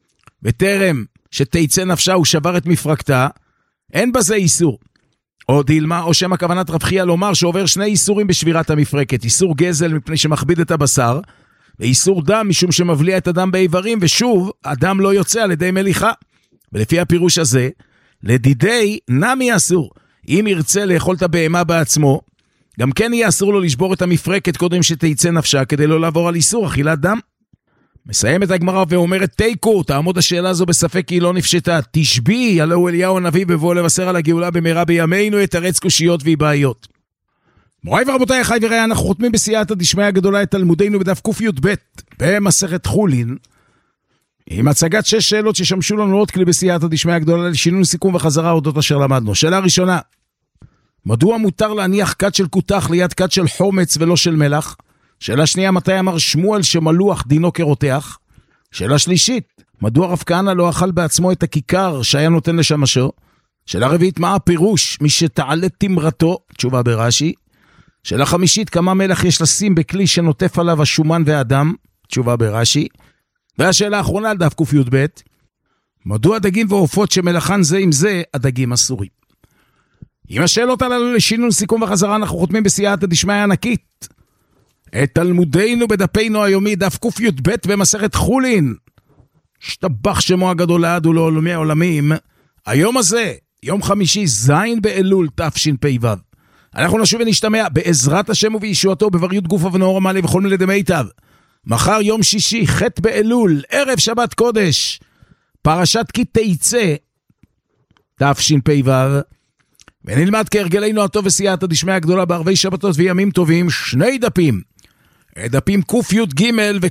וטרם שתיצא נפשה הוא שבר את מפרקתה, אין בזה איסור. או דילמה, או שם הכוונת רב חייא לומר שעובר שני איסורים בשבירת המפרקת, איסור גזל מפני שמכביד את הבשר, ואיסור דם משום שמבליע את הדם באיברים, ושוב, הדם לא יוצא על ידי מליחה. ולפי הפירוש הזה, לדידי נמי אסור. אם ירצה לאכול את הבהמה בעצמו, גם כן יהיה אסור לו לשבור את המפרקת קודם שתיצא נפשה, כדי לא לעבור על איסור אכילת דם. מסיימת הגמרא ואומרת, תיקו, תעמוד השאלה הזו בספק כי היא לא נפשטה, תשבי, הלא אליהו הנביא בבוא לבשר על הגאולה במהרה בימינו, יתרץ קושיות ואיבעיות. מוריי ורבותיי, אחי ורעי, אנחנו חותמים בסייעתא דשמיא הגדולה את תלמודנו בדף קי"ב במסכת חולין, עם הצגת שש שאלות ששמשו לנו עוד כלי בסייעתא דשמיא הגדולה לשינוי סיכום וחזרה אודות אשר למדנו. שאלה ראשונה, מדוע מותר להניח כד של כותח ליד כד של חומץ ולא של מלח? שאלה שנייה, מתי אמר שמואל שמלוח דינו כרותח? שאלה שלישית, מדוע רב כהנא לא אכל בעצמו את הכיכר שהיה נותן לשמשו? שאלה רביעית, מה הפירוש מי שתעלה תמרתו? תשובה ברש"י. שאלה חמישית, כמה מלח יש לשים בכלי שנוטף עליו השומן והדם? תשובה ברש"י. והשאלה האחרונה על דף קי"ב, מדוע דגים ועופות שמלחן זה עם זה הדגים אסורים? עם השאלות הללו לשינוי סיכום וחזרה אנחנו חותמים בסייעתא דשמיא ענקית את תלמודנו בדפינו היומי דף קי"ב במסכת חולין. השתבח שמו הגדול לעד ולעולמי העולמים. היום הזה, יום חמישי ז' באלול תשפ"ו, אנחנו נשוב ונשתמע בעזרת השם ובישועתו, בבריות גופה ונאור המעלה וכל מלדי מיטב. מחר יום שישי, ח' באלול, ערב שבת קודש, פרשת כי תצא, תשפ"ו, ונלמד כהרגלנו הטוב וסייעתא דשמיא הגדולה בערבי שבתות וימים טובים, שני דפים, דפים ק' י' ג' ו